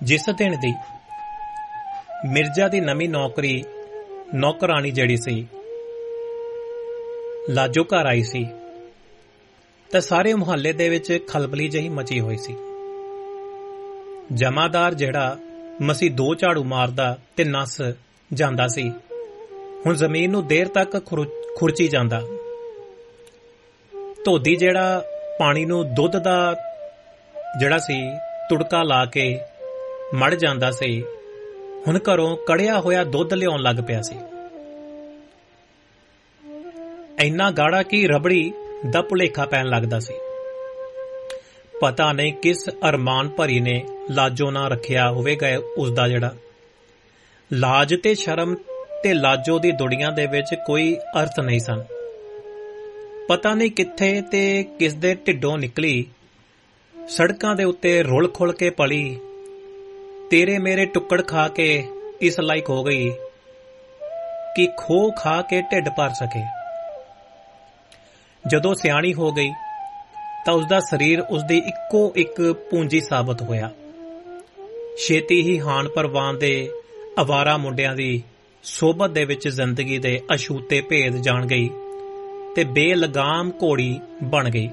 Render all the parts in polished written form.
जिस दिन दी मिर्जा दी नवी नौकरानी जिहड़ी सी लाजो घर आई सी तां सारे मुहल्ले दे विच खलबली जही मची होई सी। जमादार जिहड़ा मसी दो झाड़ू मारदा ते नस जांदा सी, हुण जमीन नूं देर तक खुरची जांदा। धोदी जिहड़ा पानी नूं दुध दा जिहड़ा सी तुड़का ला के मड़ जांदा सी, हुण घरों कड़िया होया दुध लियाउण लग पिया सी। इन्ना गाढ़ा कि रबड़ी दा भुलेखा पैण लगदा सी। पता नहीं किस अरमान भरी ने लाजो ना रखिया होवेगा उसदा जिहड़ा। लाज ते शर्म ते लाजो दी दुड़ियां दे विच कोई अर्थ नहीं सन। पता नहीं कित्थे ते किस दे ढिड्डों निकली, सड़कां दे उत्ते रुल खुल के पली, तेरे मेरे टुक्कड़ खा के इस लायक हो गई कि खो खा के ढिड भर सके। जदों सियाणी हो गई तां उसदा शरीर उसदी इक्को एक पूंजी साबित होया। छेती ही हान परवान दे अवारा मुंडियां दी सोबत दे विच जिंदगी दे अछूते भेद जान गई ते बेलगाम घोड़ी बन गई।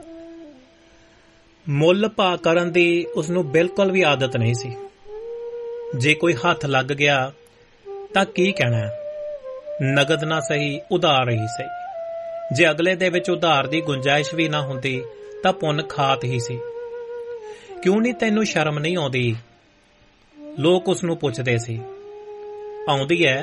मुल भा करन दी उसनूं बिल्कुल भी आदत नहीं सी। जे कोई हथ लग गया तां की कहना, नगद ना सही उधार ही सही। जे अगले दे विच उधार दी गुंजाइश भी ना हुंदी तां पुन्न खात ही सी। क्यों नहीं तैनूं शर्म नहीं आउंदी? लोग उसनूं पुछदे सी। आउंदी है,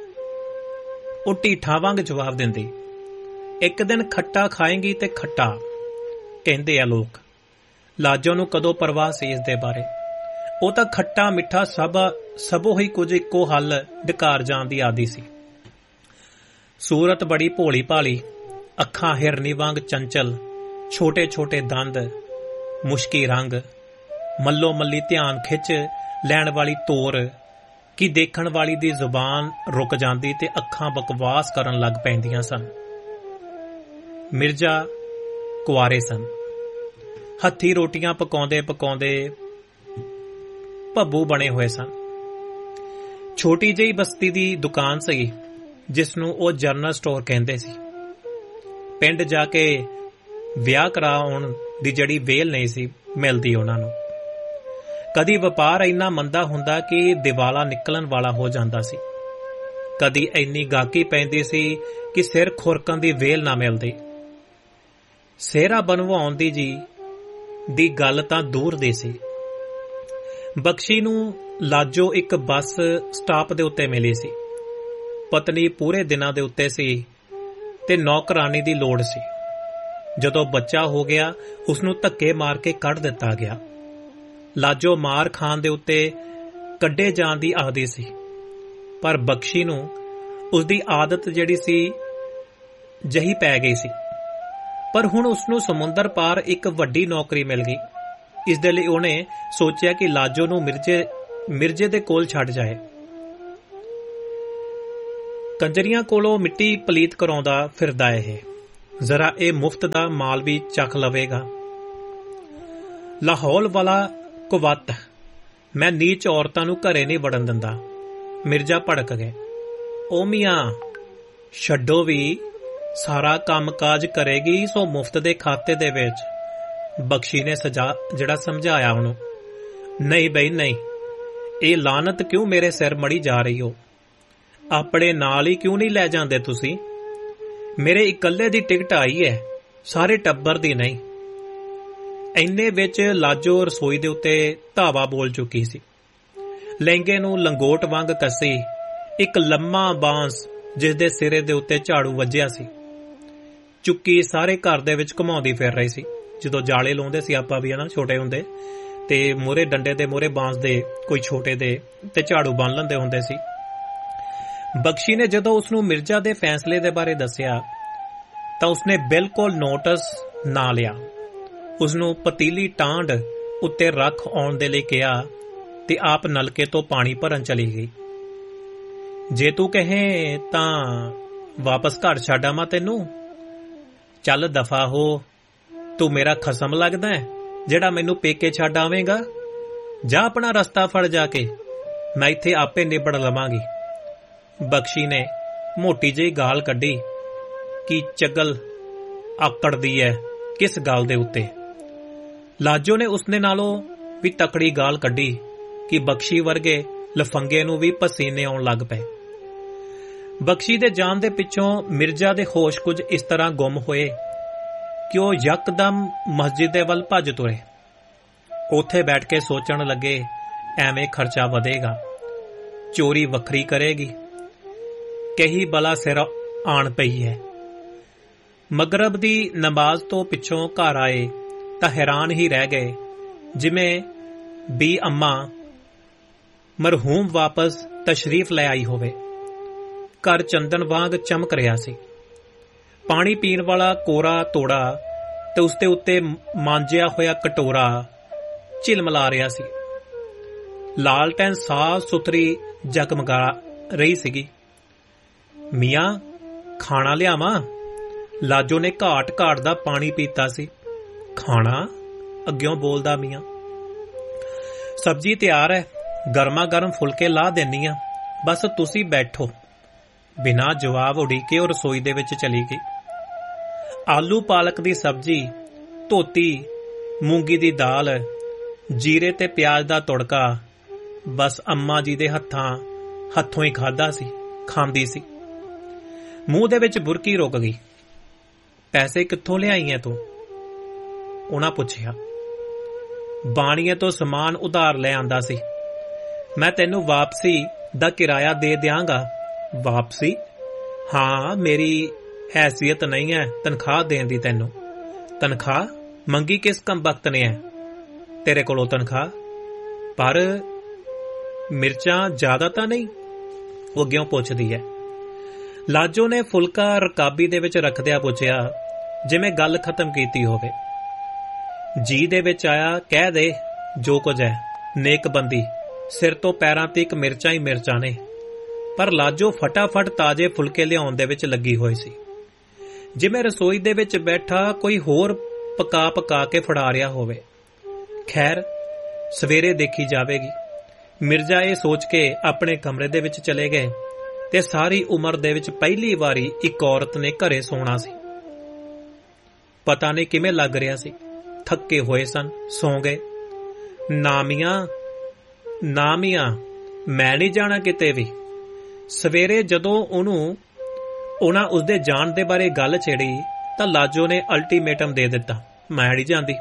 ਉਹ ਢੀਠਾਂ ਵਾਂਗ जवाब दिंदी। एक दिन खट्टा खाएंगी ते खट्टा कहंदे आ लोग। लाजो नूं कदों परवाह सी इस दे बारे। ਉਹ ਤਾਂ खट्टा मिठा सबो ही कुछ इक्को हल ढकार जाण दी आदी सी। सूरत बड़ी भोली भाली, अखां हिरनी वांग चंचल, छोटे छोटे दंद, मुश्की रंग, मल्लो मल्ली ध्यान खिच लैण वाली तोर कि देखण वाली दी जुबान रुक जांदी ते अखां बकवास करन लग पैंदियां सन। मिर्जा कुआरे सन। हत्थी रोटियां पकाउंदे पकाउंदे भब्बू बने हुए सन। छोटी ਜਿਹੀ बस्ती दी दुकान सी जिसनूं ਉਹ ਜਨਰਲ स्टोर ਕਹਿੰਦੇ ਸੀ। ਪਿੰਡ ਜਾ ਕੇ ਵਿਆਹ ਕਰਾਉਣ ਦੀ ਜਿਹੜੀ ਵੇਲ ਨਹੀਂ ਸੀ ਮਿਲਦੀ ਉਹਨਾਂ ਨੂੰ। ਕਦੀ ਵਪਾਰ ਇੰਨਾ ਮੰਦਾ ਹੁੰਦਾ ਕਿ ਦਿਵਾਲਾ ਨਿਕਲਣ ਵਾਲਾ ਹੋ ਜਾਂਦਾ ਸੀ। ਕਦੀ ਇੰਨੀ ਗਾਹਕੀ ਪੈਂਦੀ ਸੀ ਕਿ ਸਿਰ ਖੁਰਕਣ ਦੀ ਵੇਲ ਨਾ ਮਿਲਦੀ। ਸਿਹਰਾ ਬਣਵਾਉਣ ਦੀ ਗੱਲ ਤਾਂ ਦੂਰ ਦੀ ਸੀ। ਬਖਸ਼ੀ ਨੂੰ ਲਾਜੋ ਇੱਕ ਬੱਸ ਸਟਾਪ ਦੇ ਉੱਤੇ ਮਿਲੀ ਸੀ। ਪਤਨੀ ਪੂਰੇ ਦਿਨਾਂ ਦੇ ਉੱਤੇ ਸੀ ਤੇ ਨੌਕਰਾਨੀ ਦੀ ਲੋੜ ਸੀ। ਜਦੋਂ ਬੱਚਾ ਹੋ ਗਿਆ ਉਸਨੂੰ ਧੱਕੇ ਮਾਰ ਕੇ ਕੱਢ ਦਿੱਤਾ ਗਿਆ। ਲਾਜੋ ਮਾਰ ਖਾਣ ਦੇ ਉੱਤੇ ਕੱਢੇ ਜਾਣ ਦੀ ਆਦੀ ਸੀ, ਪਰ ਬਖਸ਼ੀ ਨੂੰ ਉਸਦੀ ਆਦਤ ਜਿਹੜੀ ਸੀ ਜਹੀ ਪੈ ਗਈ ਸੀ। ਪਰ ਹੁਣ ਉਸਨੂੰ ਸਮੁੰਦਰ ਪਾਰ ਇੱਕ ਵੱਡੀ ਨੌਕਰੀ ਮਿਲ ਗਈ। ਇਸ ਦੇ ਲਈ ਉਹਨੇ ਸੋਚਿਆ ਕਿ ਲਾਜੋ ਨੂੰ ਮਿਰਜੇ ਦੇ ਕੋਲ ਛੱਡ ਜਾਏ। ਕੰਜਰੀਆਂ ਕੋਲੋਂ ਮਿੱਟੀ ਪਲੀਤ ਕਰਾਉਂਦਾ ਫਿਰਦਾ ਇਹ, ਜ਼ਰਾ ਇਹ ਮੁਫਤ ਦਾ ਮਾਲ ਵੀ ਚੱਖ ਲਵੇਗਾ। ਲਾਹੌਲ ਵਾਲਾ ਕੁਵੱਤ, ਮੈਂ ਨੀਚ ਔਰਤਾਂ ਨੂੰ ਘਰੇ ਨਹੀਂ ਵੜਨ ਦਿੰਦਾ। ਮਿਰਜ਼ਾ ਭੜਕ ਗਏ। ਉਹ ਮੀਆਂ ਛੱਡੋ ਵੀ, ਸਾਰਾ ਕੰਮ ਕਾਜ ਕਰੇਗੀ ਸੋ ਮੁਫਤ ਦੇ ਖਾਤੇ ਦੇ ਵਿੱਚ। ਬਖਸ਼ੀ ਨੇ ਜਿਹੜਾ ਸਮਝਾਇਆ ਉਹਨੂੰ। ਨਹੀਂ ਬਈ ਨਹੀਂ, ਇਹ ਲਾਨਤ ਕਿਉਂ ਮੇਰੇ ਸਿਰ ਮੜੀ ਜਾ ਰਹੀ ਹੋ? ਆਪਣੇ ਨਾਲ ਹੀ ਕਿਉਂ ਨਹੀਂ ਲੈ ਜਾਂਦੇ ਤੁਸੀਂ? ਮੇਰੇ ਇਕੱਲੇ ਦੀ ਟਿਕਟ ਆਈ ਹੈ, ਸਾਰੇ ਟੱਬਰ ਦੀ ਨਹੀਂ। ਇੰਨੇ ਵਿੱਚ ਲਾਜੋ ਰਸੋਈ ਦੇ ਉੱਤੇ ਧਾਵਾ ਬੋਲ ਚੁੱਕੀ ਸੀ। ਲਹਿੰਗੇ ਨੂੰ ਲੰਗੋਟ ਵਾਂਗ ਕੱਸੀ ਇੱਕ ਲੰਮਾ ਬਾਂਸ ਜਿਸ ਦੇ ਸਿਰੇ ਦੇ ਉੱਤੇ ਝਾੜੂ ਵੱਜਿਆ ਸੀ ਚੁੱਕੀ ਸਾਰੇ ਘਰ ਦੇ ਵਿੱਚ ਘੁਮਾਉਂਦੀ ਫਿਰ ਰਹੀ ਸੀ। ਜਦੋਂ ਜਾਲੇ ਲਾਉਂਦੇ ਸੀ ਆਪਾਂ ਵੀ, ਛੋਟੇ ਹੁੰਦੇ, ਤੇ ਮੂਹਰੇ ਡੰਡੇ ਦੇ ਮੂਹਰੇ ਬਾਂਸ ਦੇ ਕੋਈ ਛੋਟੇ ਦੇ ਤੇ ਝਾੜੂ ਬੰਨ ਲੈਂਦੇ ਹੁੰਦੇ ਸੀ। ਬਖਸ਼ੀ ਨੇ ਜਦੋਂ ਉਸਨੂੰ ਮਿਰਜ਼ਾ ਦੇ ਫੈਸਲੇ ਦੇ ਬਾਰੇ ਦੱਸਿਆ ਤਾਂ ਉਸਨੇ ਬਿਲਕੁਲ ਨੋਟਿਸ ਨਾ ਲਿਆ। ਉਸਨੂੰ ਪਤੀਲੀ ਟਾਂਡ ਉੱਤੇ ਰੱਖ ਆਉਣ ਦੇ ਲਈ ਕਿਹਾ ਤੇ ਆਪ ਨਲਕੇ ਤੋਂ ਪਾਣੀ ਭਰਨ ਚਲੀ ਗਈ। ਜੇ ਤੂੰ ਕਹੇ ਤਾਂ ਵਾਪਸ ਘਰ ਛੱਡ ਆਵਾਂ ਤੈਨੂੰ? ਚੱਲ ਦਫਾ ਹੋ, ਤੂੰ ਮੇਰਾ ਖਸਮ ਲੱਗਦਾ ਜਿਹੜਾ ਮੈਨੂੰ ਪੇਕੇ ਛੱਡ ਆਵੇਂਗਾ? ਜਾ ਆਪਣਾ ਰਸਤਾ ਫੜ ਜਾ ਕੇ, ਮੈਂ ਇੱਥੇ ਆਪੇ ਨਿਬੜ ਲਵਾਂਗੀ। ਬਖਸ਼ੀ ਨੇ ਮੋਟੀ ਜਿਹੀ ਗਾਲ ਕੱਢੀ ਕਿ ਚਗਲ ਆਕੜਦੀ ਐ ਕਿਸ ਗੱਲ ਦੇ ਉੱਤੇ। ਲਾਜੋ ਨੇ ਉਸਨੇ ਨਾਲੋਂ ਵੀ ਤਕੜੀ ਗਾਲ ਕੱਢੀ ਕਿ ਬਖਸ਼ੀ ਵਰਗੇ ਲਫੰਗੇ ਨੂੰ ਵੀ ਪਸੀਨੇ ਆਉਣ ਲੱਗ ਪਏ। ਬਖਸ਼ੀ ਦੇ ਜਾਣ ਦੇ ਪਿੱਛੋਂ ਮਿਰਜ਼ਾ ਦੇ ਹੋਸ਼ ਕੁਝ ਇਸ ਤਰ੍ਹਾਂ ਗੁੰਮ ਹੋਏ ਕਿ ਉਹ ਯਕਦਮ ਮਸਜਿਦ ਦੇ ਵੱਲ ਭੱਜ ਤੁਰੇ। ਉੱਥੇ ਬੈਠ ਕੇ ਸੋਚਣ ਲੱਗੇ, ਐਵੇਂ ਖਰਚਾ ਵਧੇਗਾ, ਚੋਰੀ ਵੱਖਰੀ ਕਰੇਗੀ, ਕਹੀ ਬਲਾ ਸਿਰ ਆਣ ਪਈ ਹੈ। ਮਗਰਬ ਦੀ ਨਮਾਜ਼ ਤੋਂ ਪਿੱਛੋਂ ਘਰ ਆਏ ਤਾਂ ਹੈਰਾਨ ਹੀ ਰਹਿ ਗਏ, ਜਿਵੇਂ ਵੀ ਅੰਮਾ ਮਰਹੂਮ ਵਾਪਸ ਤਸ਼ਰੀਫ ਲੈ ਆਈ ਹੋਵੇ। ਘਰ ਚੰਦਨ ਵਾਂਗ ਚਮਕ ਰਿਹਾ ਸੀ। ਪਾਣੀ ਪੀਣ ਵਾਲਾ ਕੋਰਾ ਤੋੜਾ ਤੇ ਉਸਦੇ ਉੱਤੇ ਮਾਂਜਿਆ ਹੋਇਆ ਕਟੋਰਾ ਝਿਲਮਲਾ ਰਿਹਾ ਸੀ। ਲਾਲਟੈਨ ਸਾਫ਼ ਸੁਥਰੀ ਜਗਮਗਾ ਰਹੀ ਸੀਗੀ। ਮੀਆਂ, ਖਾਣਾ ਲਿਆਵਾਂ? ਲਾਜੋ ਨੇ ਘਾਟ ਘਾਟ ਦਾ ਪਾਣੀ ਪੀਤਾ ਸੀ। ਖਾਣਾ? ਅੱਗਿਓਂ ਬੋਲਦਾ ਮੀਆਂ। ਸਬਜ਼ੀ ਤਿਆਰ ਹੈ, ਗਰਮਾ ਗਰਮ ਫੁਲਕੇ ਲਾ ਦੇਨੀ ਆ, ਬਸ ਤੁਸੀਂ ਬੈਠੋ। ਬਿਨਾਂ ਜਵਾਬ ਉਡੀਕੇ ਉਹ ਰਸੋਈ ਦੇ ਵਿੱਚ ਚਲੀ ਗਈ। ਆਲੂ ਪਾਲਕ ਦੀ ਸਬਜ਼ੀ, ਧੋਤੀ ਮੂੰਗੀ ਦੀ ਦਾਲ, ਜੀਰੇ ਤੇ ਪਿਆਜ਼ ਦਾ ਤੁੜਕਾ ਬਸ ਅੰਮਾ ਜੀ ਦੇ ਹੱਥੋਂ ਹੀ ਖਾਂਦੀ ਸੀ। ਮੂੰਹ ਦੇ ਵਿੱਚ ਬੁਰਕੀ ਰੁਕ ਗਈ। ਪੈਸੇ ਕਿੱਥੋਂ ਲਿਆਈ ਐ ਤੂੰ? ਉਹਨਾਂ ਪੁੱਛਿਆ। ਬਾਣੀਏ ਤੋਂ ਸਮਾਨ ਉਧਾਰ ਲੈ ਆਂਦਾ ਸੀ। ਮੈਂ ਤੈਨੂੰ ਵਾਪਸੀ ਦਾ ਕਿਰਾਇਆ ਦੇ ਦਿਆਂਗਾ। ਵਾਪਸੀ? ਹਾਂ, ਮੇਰੀ ਹੈਸੀਅਤ ਨਹੀਂ ਹੈ ਤਨਖਾਹ ਦੇਣ ਦੀ ਤੈਨੂੰ। ਤਨਖਾਹ ਮੰਗੀ ਕਿਸ ਕੰਬਖਤ ਨੇ ਹੈ ਤੇਰੇ ਕੋਲੋਂ ਤਨਖਾਹ? ਪਰ ਮਿਰਚਾਂ ਜ਼ਿਆਦਾ ਤਾਂ ਨਹੀਂ? ਉਹ ਅੱਗਿਓਂ ਪੁੱਛਦੀ ਹੈ। ਲਾਜੋ ਨੇ ਫੁਲਕਾ ਰਕਾਬੀ ਦੇ ਵਿੱਚ ਰੱਖਦਿਆਂ ਪੁੱਛਿਆ, ਜਿਵੇਂ ਗੱਲ ਖਤਮ ਕੀਤੀ ਹੋਵੇ। ਜੀ ਦੇ ਵਿੱਚ ਆਇਆ ਕਹਿ ਦੇ ਜੋ ਕੁਝ ਹੈ। ਨੇਕਬੰਦੀ, ਸਿਰ ਤੋਂ ਪੈਰਾਂ ਤੀਕ ਮਿਰਚਾਂ ਹੀ ਮਿਰਚਾਂ ਨੇ। ਪਰ ਲਾਜੋ ਫਟਾਫਟ ਤਾਜ਼ੇ ਫੁਲਕੇ ਲਿਆਉਣ ਦੇ ਵਿੱਚ ਲੱਗੀ ਹੋਈ ਸੀ, ਜਿਵੇਂ ਰਸੋਈ ਦੇ ਵਿੱਚ ਬੈਠਾ ਕੋਈ ਹੋਰ ਪਕਾ ਕੇ ਫੜਾ ਰਿਹਾ ਹੋਵੇ। ਖੈਰ, ਸਵੇਰੇ ਦੇਖੀ ਜਾਵੇਗੀ। ਮਿਰਜ਼ਾ ਇਹ ਸੋਚ ਕੇ ਆਪਣੇ ਕਮਰੇ ਦੇ ਵਿੱਚ ਚਲੇ ਗਏ ਤੇ ਸਾਰੀ ਉਮਰ ਦੇ ਵਿੱਚ ਪਹਿਲੀ ਵਾਰੀ ਇੱਕ ਔਰਤ ਨੇ ਘਰੇ ਸੌਣਾ ਸੀ। ਪਤਾ ਨਹੀਂ ਕਿਵੇਂ ਲੱਗ ਰਿਹਾ ਸੀ। ਥੱਕੇ ਹੋਏ ਸਨ, ਸੌਂ ਗਏ। ਨਾ ਮੀਆਂ, ਮੈਂ ਨਹੀਂ ਜਾਣਾ ਕਿਤੇ ਵੀ। ਸਵੇਰੇ ਜਦੋਂ ਉਹਨਾਂ ਉਸਦੇ ਜਾਣ ਦੇ ਬਾਰੇ ਗੱਲ ਛੇੜੀ ਤਾਂ ਲਾਜੋ ਨੇ ਅਲਟੀਮੇਟਮ ਦੇ ਦਿੱਤਾ, ਮੈਂ ਨਹੀਂ ਜਾਂਦੀ।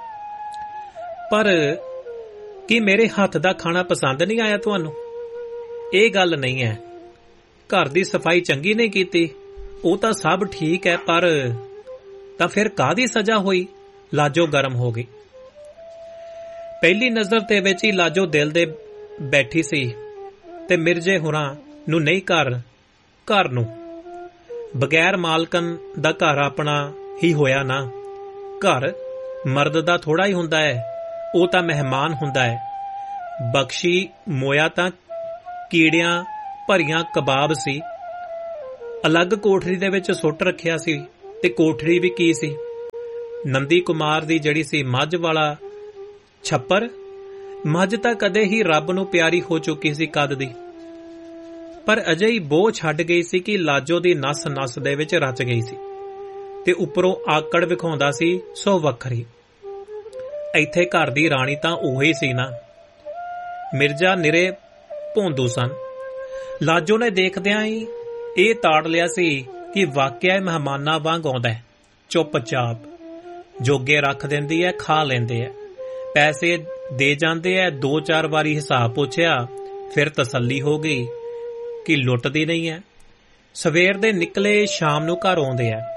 ਪਰ ਕੀ ਮੇਰੇ ਹੱਥ ਦਾ ਖਾਣਾ ਪਸੰਦ ਨਹੀਂ ਆਇਆ ਤੁਹਾਨੂੰ? ਇਹ ਗੱਲ ਨਹੀਂ ਹੈ। ਘਰ ਦੀ ਸਫਾਈ ਚੰਗੀ ਨਹੀਂ ਕੀਤੀ, ਉਹ ਤਾਂ ਸਭ ਠੀਕ ਹੈ, ਪਰ ਤਾਂ ਫਿਰ ਕਾਹਦੀ ਸਜ਼ਾ ਹੋਈ? ਲਾਜੋ ਗਰਮ ਹੋ ਗਈ। ਪਹਿਲੀ ਨਜ਼ਰ ਤੇ ਵਿੱਚ ਹੀ ਲਾਜੋ ਦਿਲ ਦੇ ਬੈਠੀ ਸੀ ਤੇ ਮਿਰਜ਼ੇ ਹੁਰਾਂ ਨੂੰ ਨਹੀਂ, ਘਰ ਨੂੰ ਬਗੈਰ ਮਾਲਕਨ ਦਾ ਘਰ ਆਪਣਾ ਹੀ ਹੋਇਆ ਨਾ। ਘਰ ਮਰਦ ਦਾ ਥੋੜਾ ਹੀ ਹੁੰਦਾ ਹੈ, ਉਹ ਤਾਂ ਮਹਿਮਾਨ ਹੁੰਦਾ ਹੈ। ਬਖਸ਼ੀ ਮੋਇਆ ਤਾਂ ਕੀੜਿਆਂ ਭਰੀਆਂ ਕਬਾਬ ਸੀ, ਅਲੱਗ ਕੋਠੜੀ ਦੇ ਵਿੱਚ ਸੁੱਟ ਰੱਖਿਆ ਸੀ। ਤੇ ਕੋਠੜੀ ਵੀ ਕੀ ਸੀ? ਨੰਦੀ ਕੁਮਾਰ ਦੀ ਜਿਹੜੀ ਸੀ ਮੱਝ ਵਾਲਾ ਛੱਪਰ। ਮੱਝ ਤਾਂ ਕਦੇ ਹੀ ਰੱਬ ਨੂੰ ਪਿਆਰੀ ਹੋ ਚੁੱਕੀ ਸੀ ਕਦ ਦੀ, ਪਰ ਅਜੇ ਹੀ ਬੋਝ ਛੱਡ ਗਈ ਸੀ ਕਿ ਲਾਜੋ ਦੀ ਨਸ ਦੇ ਵਿੱਚ ਰਚ ਗਈ ਸੀ ਤੇ ਉੱਪਰੋਂ ਆਕੜ ਵਿਖਾਉਂਦਾ ਸੀ ਸੋ ਵੱਖਰੀ। ਇੱਥੇ ਘਰ ਦੀ ਰਾਣੀ ਤਾਂ ਉਹੀ ਸੀ ਨਾ। ਮਿਰਜ਼ਾ ਨਿਰੇ ਭੌਂਦੂ ਸਨ। ਲਾਜੋ ਨੇ ਦੇਖਦਿਆਂ ਹੀ ਇਹ ਤਾੜ ਲਿਆ ਸੀ ਕਿ ਵਾਕਿਆ ਮਹਿਮਾਨਾਂ ਵਾਂਗ ਆਉਂਦਾ ਹੈ। ਚੁੱਪ-ਚਾਪ ਜੋਗੇ ਰੱਖ ਦਿੰਦੀ ਹੈ, ਖਾ ਲੈਂਦੇ ਹੈ, ਪੈਸੇ ਦੇ ਜਾਂਦੇ ਹੈ। 2-4 ਵਾਰੀ ਹਿਸਾਬ ਪੁੱਛਿਆ, ਫਿਰ ਤਸੱਲੀ ਹੋ ਗਈ ਕਿ ਲੁੱਟਦੀ ਨਹੀਂ ਹੈ। ਸਵੇਰ ਦੇ ਨਿਕਲੇ ਸ਼ਾਮ ਨੂੰ ਘਰ ਆਉਂਦੇ ਹੈ।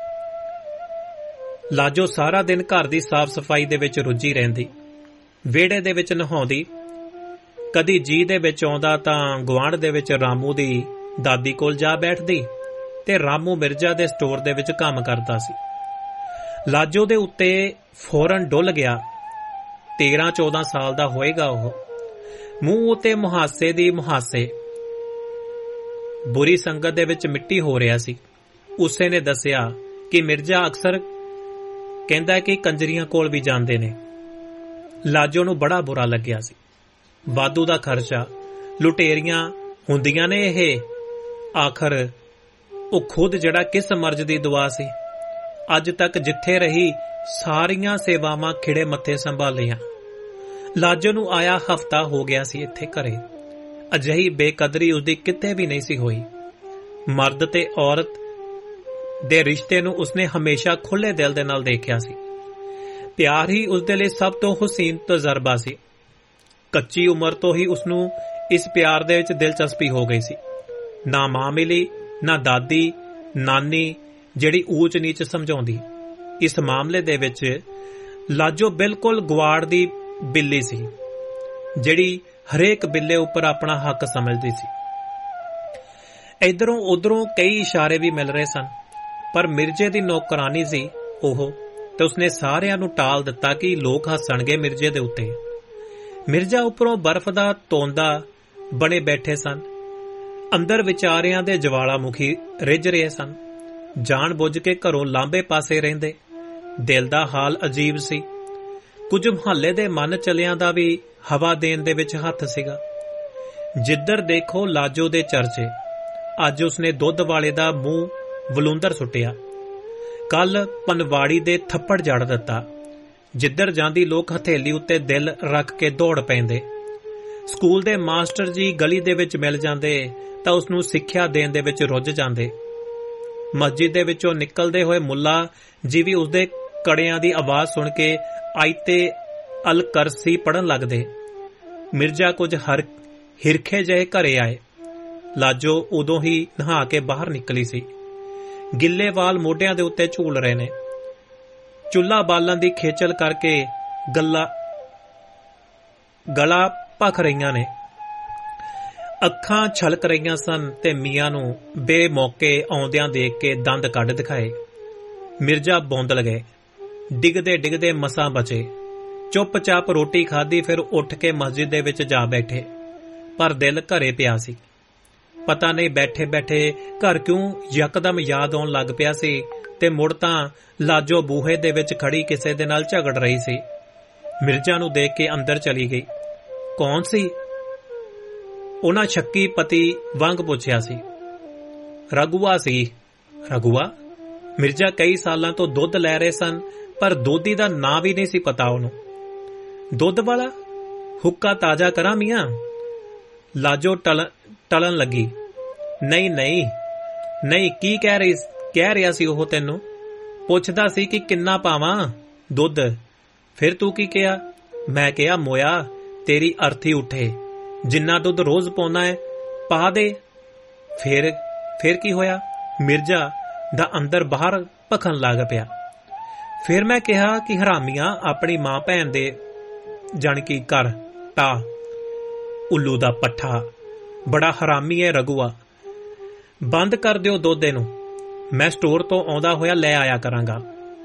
ਲਾਜੋ ਸਾਰਾ ਦਿਨ ਘਰ ਦੀ ਸਾਫ਼ ਸਫਾਈ ਦੇ ਵਿੱਚ ਰੁੱਝੀ ਰਹਿੰਦੀ, ਵਿਹੜੇ ਦੇ ਵਿੱਚ ਨਹਾਉਂਦੀ। ਕਦੀ ਜੀ ਦੇ ਵਿੱਚ ਆਉਂਦਾ ਤਾਂ ਗੁਆਂਢ ਦੇ ਵਿੱਚ ਰਾਮੂ ਦੀ ਦਾਦੀ ਕੋਲ ਜਾ ਬੈਠਦੀ ਤੇ ਰਾਮੂ ਮਿਰਜ਼ਾ ਦੇ ਸਟੋਰ ਦੇ ਵਿੱਚ ਕੰਮ ਕਰਦਾ ਸੀ। ਲਾਜੋ ਦੇ ਉੱਤੇ ਫੌਰਨ ਡੁੱਲ ਗਿਆ। 13-14 ਸਾਲ ਦਾ ਹੋਏਗਾ ਉਹ। ਮੂੰਹ ਉੱਤੇ ਮੁਹਾਸੇ ਦੀ ਮੁਹਾਸੇ। ਬੁਰੀ ਸੰਗਤ ਦੇ ਵਿੱਚ ਮਿੱਟੀ ਹੋ ਰਿਹਾ ਸੀ। ਉਸੇ ਨੇ ਦੱਸਿਆ ਕਿ ਮਿਰਜ਼ਾ ਅਕਸਰ ਕਹਿੰਦਾ ਕਿ ਕੰਜਰੀਆਂ ਕੋਲ ਵੀ ਜਾਂਦੇ ਨੇ। ਲਾਜੋ ਨੂੰ ਬੜਾ ਬੁਰਾ ਲੱਗਿਆ ਸੀ। ਵਾਧੂ ਦਾ ਖਰਚਾ, ਲੁਟੇਰੀਆਂ ਹੁੰਦੀਆਂ ਨੇ ਇਹ। ਆਖਰ ਉਹ ਖੁਦ ਜਿਹੜਾ ਕਿਸ ਮਰਜ਼ ਦੀ ਦੁਆ ਸੀ। ਅੱਜ ਤੱਕ ਜਿੱਥੇ ਰਹੀ ਸਾਰੀਆਂ ਸੇਵਾਵਾਂ ਖਿੜੇ ਮੱਥੇ ਸੰਭਾਲੀਆਂ। ਲਾਜੋ ਨੂੰ ਆਇਆ ਹਫ਼ਤਾ ਹੋ ਗਿਆ ਸੀ ਇੱਥੇ ਘਰੇ। ਅਜਿਹੀ ਬੇਕਦਰੀ ਉਸਦੀ ਕਿਤੇ ਵੀ ਨਹੀਂ ਸੀ ਹੋਈ। ਮਰਦ ਤੇ ਔਰਤ ਦੇ ਰਿਸ਼ਤੇ ਨੂੰ ਉਸਨੇ ਹਮੇਸ਼ਾ ਖੁੱਲ੍ਹੇ ਦਿਲ ਦੇ ਨਾਲ ਦੇਖਿਆ ਸੀ। ਪਿਆਰ ਹੀ ਉਸਦੇ ਲਈ ਸਭ ਤੋਂ ਹੁਸੀਨ ਤਜਰਬਾ ਸੀ। ਕੱਚੀ ਉਮਰ ਤੋਂ ਹੀ ਉਸਨੂੰ ਇਸ ਪਿਆਰ ਦੇ ਵਿੱਚ ਦਿਲਚਸਪੀ ਹੋ ਗਈ ਸੀ। ਨਾ ਮਾਂ ਮਿਲੀ, ਨਾ ਦਾਦੀ, ਨਾਨੀ ਜਿਹੜੀ ਊਚ ਨੀਚ ਸਮਝਾਉਂਦੀ। ਇਸ ਮਾਮਲੇ ਦੇ ਵਿੱਚ ਲਾਜੋ ਬਿਲਕੁਲ ਗੁਆੜ ਦੀ ਬਿੱਲੀ ਸੀ, ਜਿਹੜੀ ਹਰੇਕ ਬਿੱਲੇ ਉੱਪਰ ਆਪਣਾ ਹੱਕ ਸਮਝਦੀ ਸੀ। ਇਧਰੋਂ ਉਧਰੋਂ ਕਈ ਇਸ਼ਾਰੇ ਵੀ ਮਿਲ ਰਹੇ ਸਨ, ਪਰ ਮਿਰਜੇ ਦੀ ਨੌਕਰਾਨੀ ਸੀ ਉਹ, ਤੇ ਉਸਨੇ ਸਾਰਿਆਂ ਨੂੰ ਟਾਲ ਦਿੱਤਾ ਕਿ ਲੋਕ ਹੱਸਣਗੇ ਮਿਰਜੇ ਦੇ ਉੱਤੇ। ਮਿਰਜਾ ਉੱਪਰੋਂ ਬਰਫ਼ ਦਾ ਤੋਂਦਾ ਬਣੇ ਬੈਠੇ ਸਨ। ਅੰਦਰ ਵਿਚਾਰਿਆਂ ਦੇ ਜਵਾਲਾਮੁਖੀ ਰਿੱਝ ਰਹੇ ਸਨ। ਜਾਣ ਬੁੱਝ ਕੇ ਘਰੋਂ ਲਾਂਬੇ ਪਾਸੇ ਰਹਿੰਦੇ। ਦਿਲ ਦਾ ਹਾਲ ਅਜੀਬ ਸੀ। ਕੁਝ ਮੁਹੱਲੇ ਦੇ ਮਨ ਚਲਿਆਂ ਦਾ ਵੀ ਹਵਾ ਦੇਣ ਦੇ ਵਿੱਚ ਹੱਥ ਸੀਗਾ। ਜਿੱਧਰ ਦੇਖੋ ਲਾਜੋ ਦੇ ਚਰਚੇ। ਅੱਜ ਉਸਨੇ ਦੁੱਧ ਵਾਲੇ ਦਾ ਮੂੰਹ ਵਲੂੰਦਰ ਸੁੱਟਿਆ। ਕੱਲ ਪਨਵਾੜੀ ਦੇ ਥੱਪੜ ਜੜ ਦਿੱਤਾ। ਜਿੱਧਰ ਜਾਂਦੀ ਲੋਕ ਹਥੇਲੀ ਉੱਤੇ ਦਿਲ ਰੱਖ ਕੇ ਦੌੜ ਪੈਂਦੇ। ਸਕੂਲ ਦੇ ਮਾਸਟਰ ਜੀ ਗਲੀ ਦੇ ਵਿੱਚ ਮਿਲ ਜਾਂਦੇ ਤਾਂ ਉਸਨੂੰ ਸਿੱਖਿਆ ਦੇਣ ਦੇ ਵਿੱਚ ਰੁੱਝ ਜਾਂਦੇ। ਮਸਜਿਦ ਦੇ ਵਿੱਚੋਂ ਨਿਕਲਦੇ ਹੋਏ ਮੁੱਲਾ ਜੀ ਵੀ ਉਸਦੇ ਕੜਿਆਂ ਦੀ ਆਵਾਜ਼ ਸੁਣ ਕੇ ਆਇਤੇ ਅਲ ਕਰਸੀ ਪੜ੍ਹਨ ਲੱਗਦੇ। ਮਿਰਜਾ ਕੁਝ ਹਿਰਖੇ ਜਿਹੇ ਘਰੇ ਆਏ। ਲਾਜੋ ਉਦੋਂ ਹੀ ਨਹਾ ਕੇ ਬਾਹਰ ਨਿਕਲੀ ਸੀ। ਗਿੱਲੇ ਵਾਲ ਮੋਢਿਆਂ ਦੇ ਉੱਤੇ ਝੂਲ ਰਹੇ ਨੇ। ਚੁੱਲ੍ਹਾ ਬਾਲਣ ਦੀ ਖੇਚਲ ਕਰਕੇ ਗਲਾ ਭਖ ਰਹੀਆਂ ਨੇ। ਅੱਖਾਂ ਛਲਕ ਰਹੀਆਂ ਸਨ ਤੇ ਮੀਆਂ ਨੂੰ ਬੇਮੌਕੇ ਆਉਂਦਿਆਂ ਦੇਖ ਕੇ ਦੰਦ ਕੱਢ ਦਿਖਾਏ। ਮਿਰਜਾ ਬੌਂਦਲ ਗਏ। ਡਿੱਗਦੇ ਡਿੱਗਦੇ ਮਸਾਂ ਬਚੇ। ਚੁੱਪ-ਚਾਪ ਰੋਟੀ ਖਾਧੀ, ਫਿਰ ਉੱਠ ਕੇ ਮਸਜਿਦ ਦੇ ਵਿੱਚ ਜਾ ਬੈਠੇ। ਪਰ ਦਿਲ ਘਰੇ ਪਿਆ ਸੀ। ਪਤਾ ਨਹੀਂ ਬੈਠੇ ਬੈਠੇ ਘਰ ਕਿਉਂ ਯਕਦਮ ਯਾਦ ਆਉਣ ਲੱਗ ਪਿਆ ਸੀ, ਤੇ ਮੁੜ ਤਾਂ ਲਾਜੋ ਬੂਹੇ ਦੇ ਵਿੱਚ ਖੜੀ ਕਿਸੇ ਦੇ ਨਾਲ ਝਗੜ ਰਹੀ ਸੀ। ਮਿਰਜਾ ਨੂੰ ਦੇਖ ਕੇ ਅੰਦਰ ਚਲੀ ਗਈ। ਕੌਣ ਸੀ? ਉਹਨਾਂ ਸ਼ੱਕੀ ਪਤੀ ਵਾਂਗ ਪੁੱਛਿਆ ਸੀ। ਰਘੂਆ ਸੀ। ਰਘੂਆ? ਮਿਰਜਾ ਕਈ ਸਾਲਾਂ ਤੋਂ ਦੁੱਧ ਲੈ ਰਹੇ ਸਨ, ਪਰ ਦੋਧੀ ਦਾ ਨਾਂ ਵੀ ਨਹੀਂ ਸੀ ਪਤਾ ਉਹਨੂੰ। ਦੁੱਧ ਵਾਲਾ? ਹੁੱਕਾ ਤਾਜ਼ਾ ਕਰਾਂ ਮੀਆਂ? ਲਾਜੋ ਟਲਣ ਲੱਗੀ। ਨਹੀਂ ਨਹੀਂ ਨਹੀਂ, ਕੀ ਕਹਿ ਰਿਹਾ ਸੀ ਉਹ? ਤੈਨੂੰ ਪੁੱਛਦਾ ਸੀ ਕਿ ਕਿੰਨਾ ਪਾਵਾਂ ਦੁੱਧ। ਫਿਰ ਤੂੰ ਕੀ ਕਿਹਾ? ਮੈਂ ਕਿਹਾ ਮੋਇਆ ਤੇਰੀ ਅਰਥੀ ਉੱਠੇ, ਜਿੰਨਾ ਦੁੱਧ ਰੋਜ਼ ਪਾਉਣਾ ਹੈ ਪਾ ਦੇ। ਫਿਰ ਕੀ ਹੋਇਆ? ਮਿਰਜਾ ਦਾ ਅੰਦਰ ਬਾਹਰ ਭਖਣ ਲੱਗ ਪਿਆ। ਫਿਰ ਮੈਂ ਕਿਹਾ ਕਿ ਹਰਾਮੀਆਂ ਆਪਣੀ ਮਾਂ ਭੈਣ ਦੇ ਜਾਣਕੀ ਕਰ ਟਾ। ਉੱਲੂ ਦਾ ਪੱਠਾ, ਬੜਾ ਹਰਾਮੀ ਹੈ ਰਘੂਆ। ਬੰਦ ਕਰ ਦਿਓ ਦੁੱਧ ਇਹਨੂੰ, ਮੈਂ ਸਟੋਰ ਤੋਂ ਆਉਂਦਾ ਹੋਇਆ ਲੈ ਆਇਆ ਕਰਾਂਗਾ।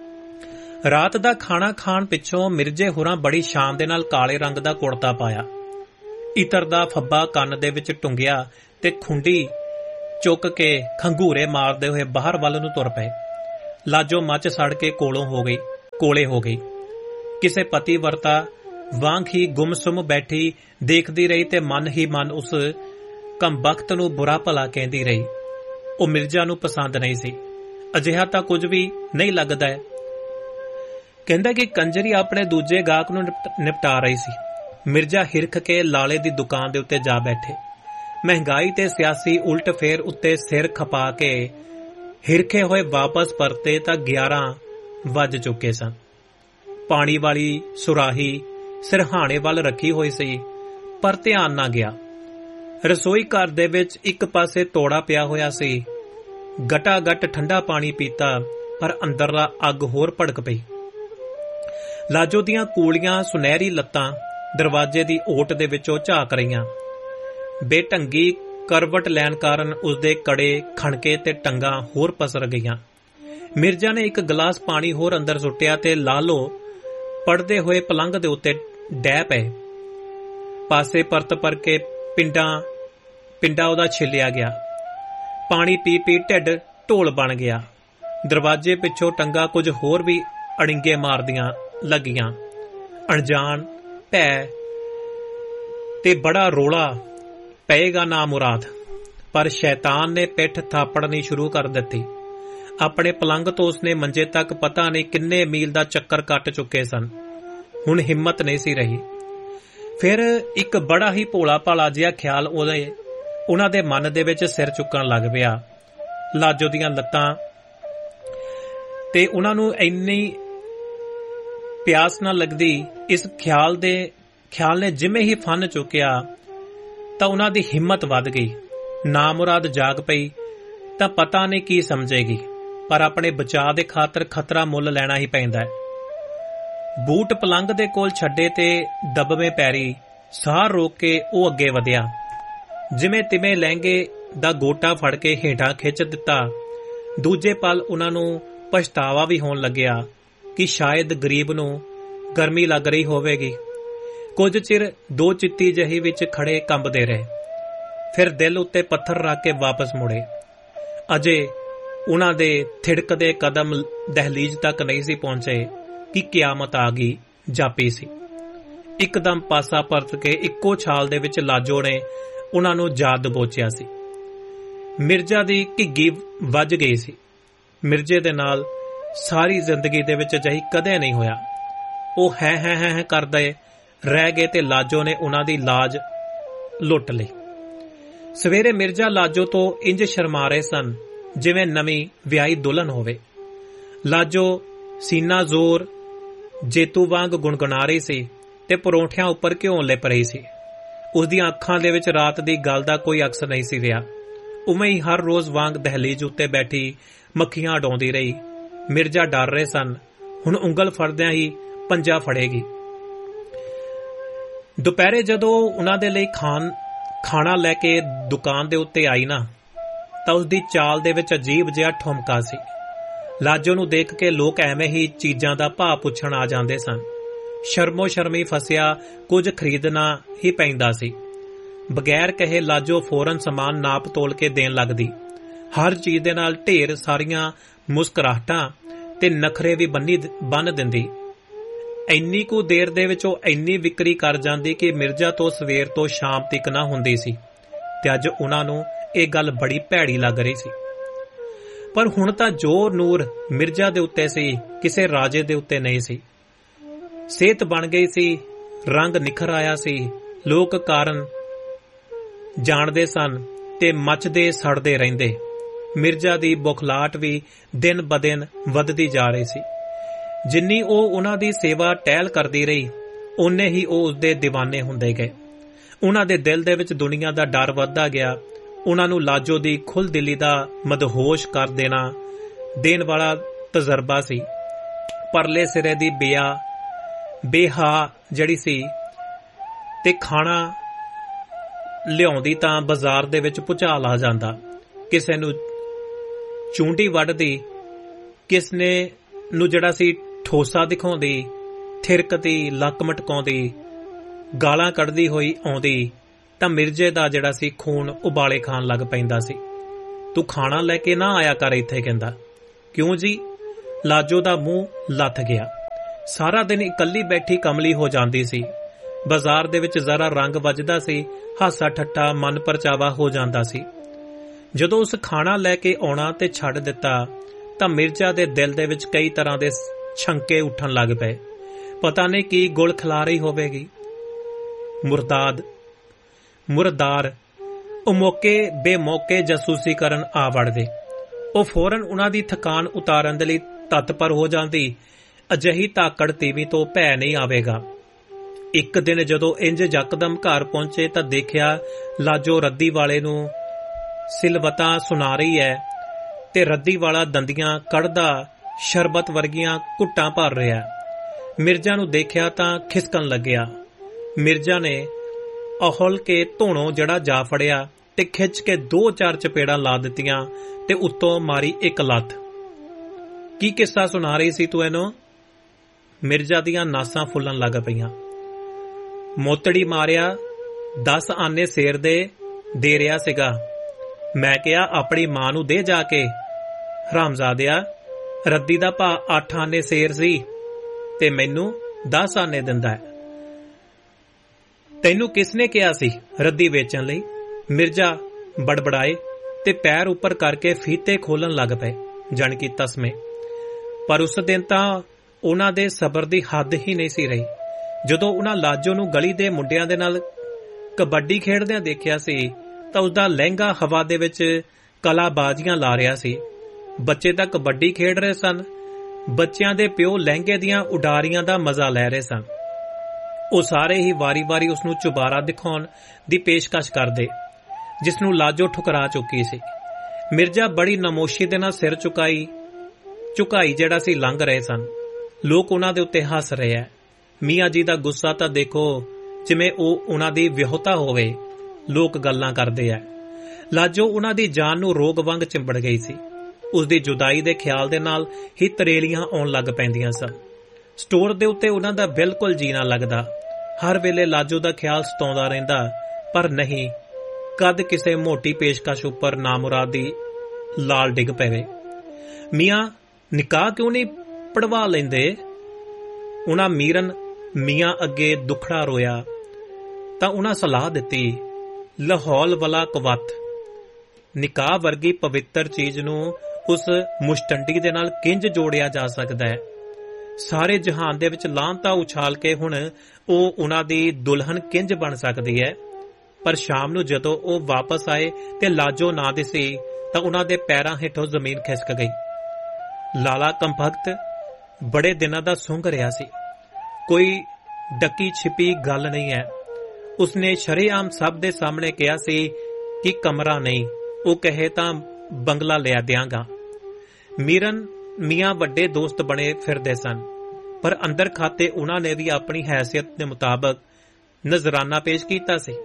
ਰਾਤ ਦਾ ਖਾਣਾ ਖਾਣ ਪਿੱਛੋਂ ਮਿਰਜੇ ਹੋਰਾਂ ਬੜੀ ਸ਼ਾਨ ਦੇ ਨਾਲ ਕਾਲੇ ਰੰਗ ਦਾ ਕੁੜਤਾ ਪਾਇਆ। ਇਤਰ ਦਾ ਫੱਬਾ ਕੰਨ ਦੇ ਵਿੱਚ ਟੁੰਗਿਆ ਤੇ ਖੁੰਡੀ ਚੁੱਕ ਕੇ ਖੰਗੂਰੇ ਮਾਰਦੇ ਹੋਏ ਬਾਹਰ ਵੱਲ ਨੂੰ ਤੁਰ ਪਏ। ਲਾਜੋ ਮੱਚ ਸੜ ਕੇ ਕੋਲੇ ਹੋ ਗਈ। ਕਿਸੇ ਪਤੀ ਵਰਤਾ ਵਾਂਗ ਹੀ ਗੁੰਮਸੁੰਮ ਬੈਠੀ ਦੇਖਦੀ ਰਹੀ ਤੇ ਮਨ ਹੀ ਮਨ ਉਸ ਕਮਬਖਤ ਨੂੰ ਬੁਰਾ ਭਲਾ ਕਹਿੰਦੀ ਰਹੀ। ਉਹ ਮਿਰਜਾ ਨੂੰ ਪਸੰਦ ਨਹੀਂ ਸੀ। ਅਜਿਹਾ ਤਾਂ ਕੁਝ ਵੀ ਨਹੀਂ ਲੱਗਦਾ ਹੈ। ਕਹਿੰਦਾ ਕਿ ਕੰਜਰੀ ਆਪਣੇ ਦੂਜੇ ਗਾਹਕ ਨੂੰ ਨਿਪਟਾ ਰਹੀ ਸੀ। ਮਿਰਜਾ ਹਿਰਖ ਕੇ ਲਾਲੇ ਦੀ ਦੁਕਾਨ ਦੇ ਉੱਤੇ ਜਾ ਬੈਠੇ। ਮਹਿੰਗਾਈ ਤੇ ਸਿਆਸੀ ਉਲਟ ਫੇਰ ਉੱਤੇ ਸਿਰ ਖਪਾ ਕੇ ਹਿਰਖੇ ਹੋਏ ਵਾਪਸ ਪਰਤੇ ਤਾਂ 11 ਵੱਜ ਚੁੱਕੇ ਸਨ। ਪਾਣੀ ਵਾਲੀ ਸੁਰਾਹੀ ਸਿਰਹਾਣੇ ਵੱਲ ਰੱਖੀ ਹੋਈ ਸੀ, ਪਰ ਧਿਆਨ ਨਾ ਗਿਆ। ਰਸੋਈ ਘਰ ਦੇ ਵਿੱਚ ਇੱਕ ਪਾਸੇ ਤੋੜਾ ਪਿਆ ਹੋਇਆ ਸੀ। ਗਟਾ-ਗਟ ਠੰਡਾ ਪਾਣੀ ਪੀਤਾ, ਪਰ ਅੰਦਰਲਾ ਅੱਗ ਹੋਰ ਭੜਕ ਪਈ। ਲਾਜੋ ਦੀਆਂ ਕੂਲੀਆਂ ਸੁਨਹਿਰੀ ਲੱਤਾਂ ਦਰਵਾਜ਼ੇ ਦੀ ਓਟ ਦੇ ਵਿੱਚੋਂ ਝਾਕ ਰਹੀਆਂ। ਬੇਢੰਗੀ ਕਰਵਟ ਲੈਣ ਕਾਰਨ ਉਸਦੇ ਕੜੇ ਖਣਕੇ ਤੇ ਟੰਗਾਂ ਹੋਰ ਪਸਰ ਗਈਆਂ। ਮਿਰਜਾ ਨੇ ਇੱਕ ਗਲਾਸ ਪਾਣੀ ਹੋਰ ਅੰਦਰ ਸੁੱਟਿਆ ਤੇ ਲਾਲੋ ਪੜਦੇ ਹੋਏ ਪਲੰਘ ਦੇ ਉੱਤੇ ਡਹਿ ਪਏ। ਪਾਸੇ ਪਰਤ ਪਰ ਕੇ ਪਿੰਡਾ ਉਹਦਾ ਛਿੱਲਿਆ ਗਿਆ। ਪਾਣੀ ਪੀ ਪੀ ਢਿੱਡ ਢੋਲ ਬਣ ਗਿਆ। ਦਰਵਾਜ਼ੇ ਪਿੱਛੋਂ ਟੰਗਾਂ ਕੁਝ ਹੋਰ ਵੀ ਅੜਿੰਗੇ ਮਾਰਦੀਆਂ ਲੱਗੀਆਂ। ਅਣਜਾਣ ਭੈ ਤੇ ਬੜਾ ਰੋਲਾ ਪਏਗਾ ਨਾ ਮੁਰਾਦ। ਪਰ ਸ਼ੈਤਾਨ ਨੇ ਪਿੱਠ ਥਾਪੜਨੀ ਸ਼ੁਰੂ ਕਰ ਦਿੱਤੀ। ਆਪਣੇ ਪਲੰਗ ਤੋਂ ਉਸਨੇ ਮੰਜੇ ਤੱਕ ਪਤਾ ਨਹੀਂ ਕਿੰਨੇ ਮੀਲ ਦਾ ਚੱਕਰ ਕੱਟ ਚੁੱਕੇ ਸਨ। ਹੁਣ ਹਿੰਮਤ ਨਹੀਂ ਸੀ ਰਹੀ। ਫਿਰ ਇੱਕ ਬੜਾ ਹੀ ਭੋਲਾ ਭਾਲਾ ਜਿਹਾ ਖਿਆਲ ਉਹਨਾਂ ਦੇ ਮਨ ਦੇ ਵਿੱਚ ਸਿਰ ਚੁੱਕਣ ਲੱਗ ਪਿਆ। ਲਾਜੋ ਦੀਆਂ ਲੱਤਾਂ ਤੇ ਉਹਨਾਂ ਨੂੰ ਇੰਨੀ ਪਿਆਸ ਨਾ ਲੱਗਦੀ। ਇਸ ਖਿਆਲ ਨੇ ਜਿਵੇਂ ਹੀ ਫਨ ਚੁੱਕਿਆ ਤਾਂ ਉਹਨਾਂ ਦੀ ਹਿੰਮਤ ਵੱਧ ਗਈ। ਨਾਮੁਰਾਦ ਜਾਗ ਪਈ ਤਾਂ ਪਤਾ ਨਹੀਂ ਕੀ ਸਮਝੇਗੀ, ਪਰ ਆਪਣੇ ਬਚਾਅ ਦੇ ਖਾਤਰ ਖਤਰਾ ਮੁੱਲ ਲੈਣਾ ਹੀ ਪੈਂਦਾ ਹੈ। ਬੂਟ ਪਲੰਗ ਦੇ ਕੋਲ ਛੱਡੇ ਤੇ ਦਬਵੇਂ ਪੈਰੀ ਸਾਹ ਰੋਕ ਕੇ ਉਹ ਅੱਗੇ ਵਧਿਆ। ਜਿਵੇਂ ਤਿਵੇਂ ਲਹਿੰਗੇ ਦਾ ਗੋਟਾ ਫੜ ਕੇ ਹੇਠਾਂ ਖਿੱਚ ਦਿੱਤਾ। ਦੂਜੇ ਪਲ ਉਹਨਾਂ ਨੂੰ ਪਛਤਾਵਾ ਵੀ ਹੋਣ ਲੱਗਿਆ ਕਿ ਸ਼ਾਇਦ ਗਰੀਬ ਨੂੰ ਗਰਮੀ ਲੱਗ ਰਹੀ ਹੋਵੇਗੀ। ਕੁਝ ਚਿਰ ਦੋ ਚਿੱਤੀ ਜਹੀ ਵਿੱਚ ਖੜੇ ਕੰਬਦੇ ਰਹੇ। ਫਿਰ ਦਿਲ ਉੱਤੇ ਪੱਥਰ ਰੱਖ ਕੇ ਵਾਪਸ ਮੁੜੇ। ਅਜੇ ਉਹਨਾਂ ਦੇ ਥਿੜਕਦੇ ਕਦਮ ਦਹਲੀਜ਼ ਤੱਕ ਨਹੀਂ ਸੀ ਪਹੁੰਚੇ ਕਿ ਕਿਆਮਤ ਆ ਗਈ ਜਾਪੀ ਸੀ। ਇੱਕਦਮ ਪਾਸਾ ਪਰਤ ਕੇ ਇੱਕੋ ਛਾਲ ਦੇ ਵਿੱਚ ਲਾਜੋ ਨੇ ਉਹਨਾਂ ਨੂੰ ਜਾ ਦਬੋਚਿਆ ਸੀ। ਮਿਰਜ਼ਾ ਦੀ ਘਿੱਗੀ ਵੱਜ ਗਈ ਸੀ। ਮਿਰਜ਼ੇ ਦੇ ਨਾਲ ਸਾਰੀ ਜ਼ਿੰਦਗੀ ਦੇ ਵਿੱਚ ਅਜਿਹੀ ਕਦੇ ਨਹੀਂ ਹੋਇਆ। ਉਹ ਹੈ ਕਰਦੇ ਰਹਿ ਗਏ ਤੇ ਲਾਜੋ ਨੇ ਉਹਨਾਂ ਦੀ ਲਾਜ ਲੁੱਟ ਲਈ। ਸਵੇਰੇ ਮਿਰਜ਼ਾ ਲਾਜੋ ਤੋਂ ਇੰਜ ਸ਼ਰਮਾ ਰਹੇ ਸਨ ਜਿਵੇਂ ਨਵੀਂ ਵਿਆਹੀ ਦੁਲਹਨ ਹੋਵੇ। ਲਾਜੋ ਸੀਨਾ ਜ਼ੋਰ ਜੇਤੂ ਵਾਂਗ ਗੁਣਗੁਣਾ ਰਹੀ ਸੀ ਤੇ ਪਰੌਂਠਿਆਂ ਉੱਪਰ ਘਿਓ ਲਿਪ ਰਹੀ ਸੀ। ਉਸਦੀਆਂ ਅੱਖਾਂ ਦੇ ਵਿੱਚ ਰਾਤ ਦੀ ਗੱਲ ਦਾ ਕੋਈ ਅਕਸ ਨਹੀਂ ਸੀ ਰਿਹਾ। ਉਵੇਂ ਹੀ ਹਰ ਰੋਜ਼ ਵਾਂਗ ਦਹਲੀਜ਼ ਉੱਤੇ ਬੈਠੀ ਮੱਖੀਆਂ ਉਡਾਉਂਦੀ ਰਹੀ। ਮਿਰਜ਼ਾ ਡਰ ਰਹੇ ਸਨ, ਹੁਣ ਉਂਗਲ ਫੜਦਿਆਂ ਹੀ ਪੰਜਾ ਫੜੇਗੀ। ਦੁਪਹਿਰੇ ਜਦੋਂ ਉਹਨਾਂ ਦੇ ਲਈ ਖਾਣਾ ਲੈ ਕੇ ਦੁਕਾਨ ਦੇ ਉੱਤੇ ਆਈ ਨਾ, ਤਾਂ ਉਸਦੀ ਚਾਲ ਦੇ ਵਿੱਚ ਅਜੀਬ ਜਿਹਾ ਠੁਮਕਾ ਸੀ। ਲਾਜੋ ਨੂੰ ਦੇਖ ਕੇ ਲੋਕ ਐਵੇਂ ਹੀ ਚੀਜ਼ਾਂ ਦਾ ਭਾਅ ਪੁੱਛਣ ਆ ਜਾਂਦੇ ਸਨ। ਸ਼ਰਮੋ ਸ਼ਰਮੀ ਫਸਿਆ ਕੁਝ ਖਰੀਦਣਾ ਹੀ ਪੈਂਦਾ ਸੀ। ਬਗੈਰ ਕਹੇ ਲਾਜੋ ਫੌਰਨ ਸਮਾਨ ਨਾਪ ਤੋਲ ਕੇ ਦੇਣ ਲੱਗਦੀ। ਹਰ ਚੀਜ਼ ਦੇ ਨਾਲ ਢੇਰ ਸਾਰੀਆਂ ਮੁਸਕਰਾਹਟਾਂ ਤੇ ਨਖਰੇ ਵੀ ਬੰਨ ਦਿੰਦੀ। ਇੰਨੀ ਕੁ ਦੇਰ ਦੇ ਵਿੱਚ ਉਹ ਇੰਨੀ ਵਿਕਰੀ ਕਰ ਜਾਂਦੀ ਕਿ ਮਿਰਜ਼ਾ ਤੋਂ ਸਵੇਰ ਤੋਂ ਸ਼ਾਮ ਤੱਕ ਨਾ ਹੁੰਦੀ ਸੀ ਤੇ ਅੱਜ ਉਹਨਾਂ ਨੂੰ ਇਹ ਗੱਲ ਬੜੀ ਭੈੜੀ ਲੱਗ ਰਹੀ ਸੀ। ਪਰ ਹੁਣ ਤਾਂ ਜੋ ਨੂਰ ਮਿਰਜ਼ਾ ਦੇ ਉੱਤੇ ਸੀ, ਕਿਸੇ ਰਾਜੇ ਦੇ ਉੱਤੇ ਨਹੀਂ ਸੀ। ਸਿਹਤ ਬਣ ਗਈ ਸੀ, ਰੰਗ ਨਿਖਰ ਆਇਆ ਸੀ। ਲੋਕ ਕਾਰਨ ਜਾਣਦੇ ਸਨ ਤੇ ਮੱਚਦੇ ਸੜਦੇ ਰਹਿੰਦੇ। ਮਿਰਜ਼ਾ ਦੀ ਬੁਖਲਾਹਟ ਵੀ ਦਿਨ ਬਦਿਨ ਵੱਧਦੀ ਜਾ ਰਹੀ ਸੀ। ਜਿੰਨੀ ਉਹ ਉਹਨਾਂ ਦੀ ਸੇਵਾ ਟਹਿਲ ਕਰਦੀ ਰਹੀ, ਓਨੇ ਹੀ ਉਹ ਉਸਦੇ دیਵਾਨੇ ਹੁੰਦੇ ਗਏ। ਉਹਨਾਂ ਦੇ ਦਿਲ ਦੇ ਵਿੱਚ ਦੁਨੀਆ ਦਾ ਡਰ ਵੱਧਦਾ ਗਿਆ। ਉਹਨਾਂ ਨੂੰ ਲਾਜੋ ਦੀ ਖੁੱਲ੍ਹ ਦਿਲੀ ਦਾ ਮਦਹੋਸ਼ ਕਰ ਦੇਣ ਵਾਲਾ ਤਜਰਬਾ ਸੀ। ਪਰਲੇ ਸਿਰੇ ਦੀ ਬੇਹਾ ਜਿਹੜੀ ਸੀ ਤੇ ਖਾਣਾ ਲਿਆਉਂਦੀ ਤਾਂ ਬਾਜ਼ਾਰ ਦੇ ਵਿੱਚ ਭੁਚਾਲ ਆ ਜਾਂਦਾ। ਕਿਸੇ ਨੂੰ ਚੂੰਡੀ ਵੱਢਦੀ, ਕਿਸਨੇ ਨੂੰ ਜਿਹੜਾ ਸੀ ਠੋਸਾ ਦਿਖਾਉਂਦੀ, ਥਿਰਕਦੀ, ਲੱਕ ਮਟਕਾਉਂਦੀ, ਗਾਲਾਂ ਕੱਢਦੀ ਹੋਈ ਆਉਂਦੀ ਤਾਂ ਮਿਰਜ਼ੇ ਦਾ ਜਿਹੜਾ ਸੀ ਖੂਨ ਉਬਾਲੇ ਖਾਣ ਲੱਗ ਪੈਂਦਾ ਸੀ। ਤੂੰ ਖਾਣਾ ਲੈ ਕੇ ਨਾ ਆਇਆ ਕਰ ਇੱਥੇ, ਕਹਿੰਦਾ। ਕਿਉਂ ਜੀ? ਲਾਜੋ ਦਾ ਮੂੰਹ ਲੱਥ ਗਿਆ। ਸਾਰਾ ਦਿਨ ਇਕੱਲੀ ਬੈਠੀ ਕਮਲੀ ਹੋ ਜਾਂਦੀ ਸੀ। ਬਾਜ਼ਾਰ ਦੇ ਵਿੱਚ ਜ਼ਰਾ ਰੰਗ ਵੱਜਦਾ ਸੀ, ਹਾਸਾ ਠੱਠਾ ਮਨ ਪਰਚਾਵਾ ਹੋ ਜਾਂਦਾ ਸੀ। ਜਦੋਂ ਉਸ ਖਾਣਾ ਲੈ ਕੇ ਆਉਣਾ ਤੇ ਛੱਡ ਦਿੱਤਾ ਤਾਂ ਮਿਰਜ਼ਾ ਦੇ ਦਿਲ ਦੇ ਵਿੱਚ ਕਈ ਤਰ੍ਹਾਂ ਦੇ ਛੰਕੇ ਉੱਠਣ ਲੱਗ ਪਏ। ਪਤਾ ਨਹੀਂ ਕੀ ਗੁਲ ਖਿਲਾ ਰਹੀ ਹੋਵੇਗੀ। ਮੁਰਦਾਰ ਉਹ ਮੌਕੇ ਬੇਮੌਕੇ ਜਾਸੂਸੀ ਕਰਨ ਆ ਵੜਦੇ। ਉਹ ਫੌਰਨ ਉਹਨਾਂ ਦੀ ਥਕਾਨ ਉਤਾਰਨ ਦੇ ਲਈ ਤਤਪਰ ਹੋ ਜਾਂਦੀ। ਅਜਿਹੀ ਤਾਕੜ ਤੀਵੀਂ ਤੋਂ ਭੈ ਨਹੀਂ ਆਵੇਗਾ। ਇੱਕ ਦਿਨ ਜਦੋਂ ਇੰਜ ਯਕਦਮ ਘਰ ਪਹੁੰਚੇ ਤਾਂ ਦੇਖਿਆ ਲਾਜੋ ਰੱਦੀ ਵਾਲੇ ਨੂੰ ਸਿਲਵਤਾਂ ਸੁਣਾ ਰਹੀ ਹੈ ਤੇ ਰੱਦੀ ਵਾਲਾ ਦੰਦੀਆਂ ਕੱਢਦਾ ਸ਼ਰਬਤ ਵਰਗੀਆਂ ਘੁੱਟਾਂ ਭਰ ਰਿਹਾ। ਮਿਰਜ਼ਾ ਨੂੰ ਦੇਖਿਆ ਤਾਂ ਖਿਸਕਣ ਲੱਗਿਆ। ਮਿਰਜ਼ਾ ਨੇ ਅਹਲ ਕੇ ਧੋਣੋਂ ਜੜਾ ਜਾ ਫੜਿਆ ਤੇ ਖਿੱਚ ਕੇ 2-4 ਚਪੇੜਾਂ ਲਾ ਦਿੱਤੀਆਂ ਤੇ ਉੱਤੋਂ ਮਾਰੀ ਇੱਕ ਲੱਤ। ਕੀ ਕਿੱਸਾ ਸੁਣਾ ਰਹੀ ਸੀ ਤੂੰ ਇਹਨੂੰ? ਮਿਰਜ਼ਾ ਦੀਆਂ ਨਾਸਾਂ ਫੁੱਲਣ ਲੱਗ ਪਈਆਂ। ਮੋਤੜੀ ਮਾਰਿਆ 10 ਆਨੇ ਸੇਰ ਦੇ ਰਿਹਾ ਸੀਗਾ। ਮੈਂ ਕਿਹਾ ਆਪਣੀ ਮਾਂ ਨੂੰ ਦੇ ਜਾ ਕੇ। ਹਰਾਮਜ਼ਾਦਿਆ, ਰੱਦੀ ਦਾ ਭਾਅ 8 ਆਨੇ ਸੇਰ ਸੀ ਤੇ ਮੈਨੂੰ 10 ਆਨੇ ਦਿੰਦਾ ਹੈ ਤੈਨੂੰ ਕਿਸਨੇ ਕਿਹਾ ਸੀ ਰੱਦੀ ਵੇਚਣ ਲਈ? ਮਿਰਜ਼ਾ ਬੜਬੜਾਏ ਤੇ ਪੈਰ ਉੱਪਰ ਕਰਕੇ ਫੀਤੇ ਖੋਲਣ ਲੱਗ ਪਏ, ਜਾਣ ਕੀ ਤਸਮੇ। ਪਰ ਉਸ ਦਿਨ ਤਾਂ ਉਹਨਾਂ ਦੇ ਸਬਰ ਦੀ ਹੱਦ ਹੀ ਨਹੀਂ ਸੀ ਰਹੀ। ਜਦੋਂ ਉਹਨਾਂ ਲਾਜੋ ਨੂੰ ਗਲੀ ਦੇ ਮੁੰਡਿਆਂ ਦੇ ਨਾਲ ਕਬੱਡੀ ਖੇਡਦਿਆਂ ਦੇਖਿਆ ਸੀ ਤਾਂ ਉਸਦਾ ਲਹਿੰਗਾ ਹਵਾ ਦੇ ਵਿੱਚ ਕਲਾਬਾਜ਼ੀਆਂ ਲਾ ਰਿਹਾ ਸੀ। ਬੱਚੇ ਤਾਂ ਕਬੱਡੀ ਖੇਡ ਰਹੇ ਸਨ, ਬੱਚਿਆਂ ਦੇ ਪਿਓ ਲਹਿੰਗੇ ਦੀਆਂ ਉਡਾਰੀਆਂ ਦਾ ਮਜ਼ਾ ਲੈ ਰਹੇ ਸਨ। ਉਹ ਸਾਰੇ ਹੀ ਵਾਰੀ-ਵਾਰੀ ਉਸ ਨੂੰ ਚੁਬਾਰਾ ਦਿਖਾਉਣ ਦੀ ਪੇਸ਼ਕਸ਼ ਕਰਦੇ, ਜਿਸ ਨੂੰ ਲਾਜੋ ਠੁਕਰਾ ਚੁੱਕੀ ਸੀ। ਮਿਰਜ਼ਾ ਬੜੀ ਨਮੋਸ਼ੀ ਦੇ ਨਾਲ ਸਿਰ ਝੁਕਾਈ ਜਿਹੜਾ ਸੀ ਲੰਘ ਰਹੇ ਸਨ। ਲੋਕ ਉਹਨਾਂ ਦੇ ਉੱਤੇ ਹੱਸ ਰਹੇ ਐ। ਮੀਆਂ ਜੀ ਦਾ ਗੁੱਸਾ ਤਾਂ ਦੇਖੋ, ਜਿਵੇਂ ਉਹ ਉਹਨਾਂ ਦੀ ਵਿਆਹੁਤਾ ਹੋਵੇ। ਲੋਕ ਗੱਲਾਂ ਕਰਦੇ ਐ। ਲਾਜੋ ਉਹਨਾਂ ਦੀ ਜਾਨ ਨੂੰ ਰੋਗ ਵਾਂਗ ਚਿੰਬੜ ਗਈ ਸੀ। ਉਸ ਦੀ ਜੁਦਾਈ ਦੇ ਖਿਆਲ ਦੇ ਨਾਲ ਹੀ ਤਰੇਲੀਆਂ ਆਉਣ ਲੱਗ ਪੈਂਦੀਆਂ ਸਨ। ਸਟੋਰ ਦੇ ਉੱਤੇ ਉਹਨਾਂ ਦਾ ਬਿਲਕੁਲ ਜੀਣਾ ਲੱਗਦਾ। ਹਰ ਵੇਲੇ ਲਾਜੋ ਦਾ ਖਿਆਲ ਸਤਾਉਂਦਾ ਰਹਿੰਦਾ, ਪਰ ਨਹੀਂ ਕਦ ਕਿਸੇ ਮੋਟੀ ਪੇਸ਼ਕਸ਼ ਉੱਪਰ ਨਾਮੁਰਾਦੀ ਲਾਲ ਡਿੱਗ ਪਵੇ। ਮੀਆਂ ਨਿਕਾਹ ਕਿਉਂ ਨਹੀਂ ਪੜਵਾ ਲੈਂਦੇ? ਉਹਨਾਂ ਮੀਰਨ ਮੀਆਂ ਅੱਗੇ ਦੁਖੜਾ ਰੋਇਆ ਤਾਂ ਉਹਨਾਂ ਸਲਾਹ ਦਿੱਤੀ, ਲਾਹੌਲ ਵਾਲਾ ਕਵੱਤ, ਨਿਕਾਹ ਵਰਗੀ ਪਵਿੱਤਰ ਚੀਜ਼ ਨੂੰ ਉਸ ਮੁਸ਼ਟੰਡੀ ਦੇ ਨਾਲ ਕਿੰਜ ਜੋੜਿਆ ਜਾ ਸਕਦਾ ਹੈ? ਸਾਰੇ ਜਹਾਨ ਦੇ ਵਿੱਚ ਲਾਹਨਤਾਂ ਉਛਾਲ ਕੇ ਹੁਣ ਉਹ ਉਹਨਾਂ ਦੀ ਦੁਲਹਨ ਕਿੰਜ ਬਣ ਸਕਦੀ ਹੈ? ਪਰ ਸ਼ਾਮ ਨੂੰ ਜਦੋਂ ਉਹ ਵਾਪਸ ਆਏ ਤੇ ਲਾਜੋ ਨਾ ਦਿਸੀ ਤਾਂ ਉਹਨਾਂ ਦੇ ਪੈਰਾਂ ਹੇਠੋਂ ਜ਼ਮੀਨ ਖਿਸਕ ਗਈ। ਲਾਲਾ ਕੰਪਖਤ ਬੜੇ ਦਿਨਾਂ ਦਾ ਸੁੰਘ ਰਿਹਾ ਸੀ। ਕੋਈ ਡੱਕੀ ਛਿਪੀ ਗੱਲ ਨਹੀਂ ਹੈ। ਉਸਨੇ ਸ਼ਰੇਆਮ ਸਭ ਦੇ ਸਾਹਮਣੇ ਕਿਹਾ ਸੀ ਕਿ ਕਮਰਾ ਨਹੀਂ, ਉਹ ਕਹੇ ਤਾਂ ਬੰਗਲਾ ਲਿਆ ਦਿਆਂਗਾ। ਮੀਰਨ ਮੀਆਂ ਵੱਡੇ ਦੋਸਤ ਬਣੇ ਫਿਰਦੇ ਸਨ, ਪਰ ਅੰਦਰ ਖਾਤੇ ਉਹਨਾਂ ਨੇ ਵੀ ਆਪਣੀ ਹੈਸੀਅਤ ਦੇ ਮੁਤਾਬਕ ਨਜ਼ਰਾਨਾ ਪੇਸ਼ ਕੀਤਾ ਸੀ।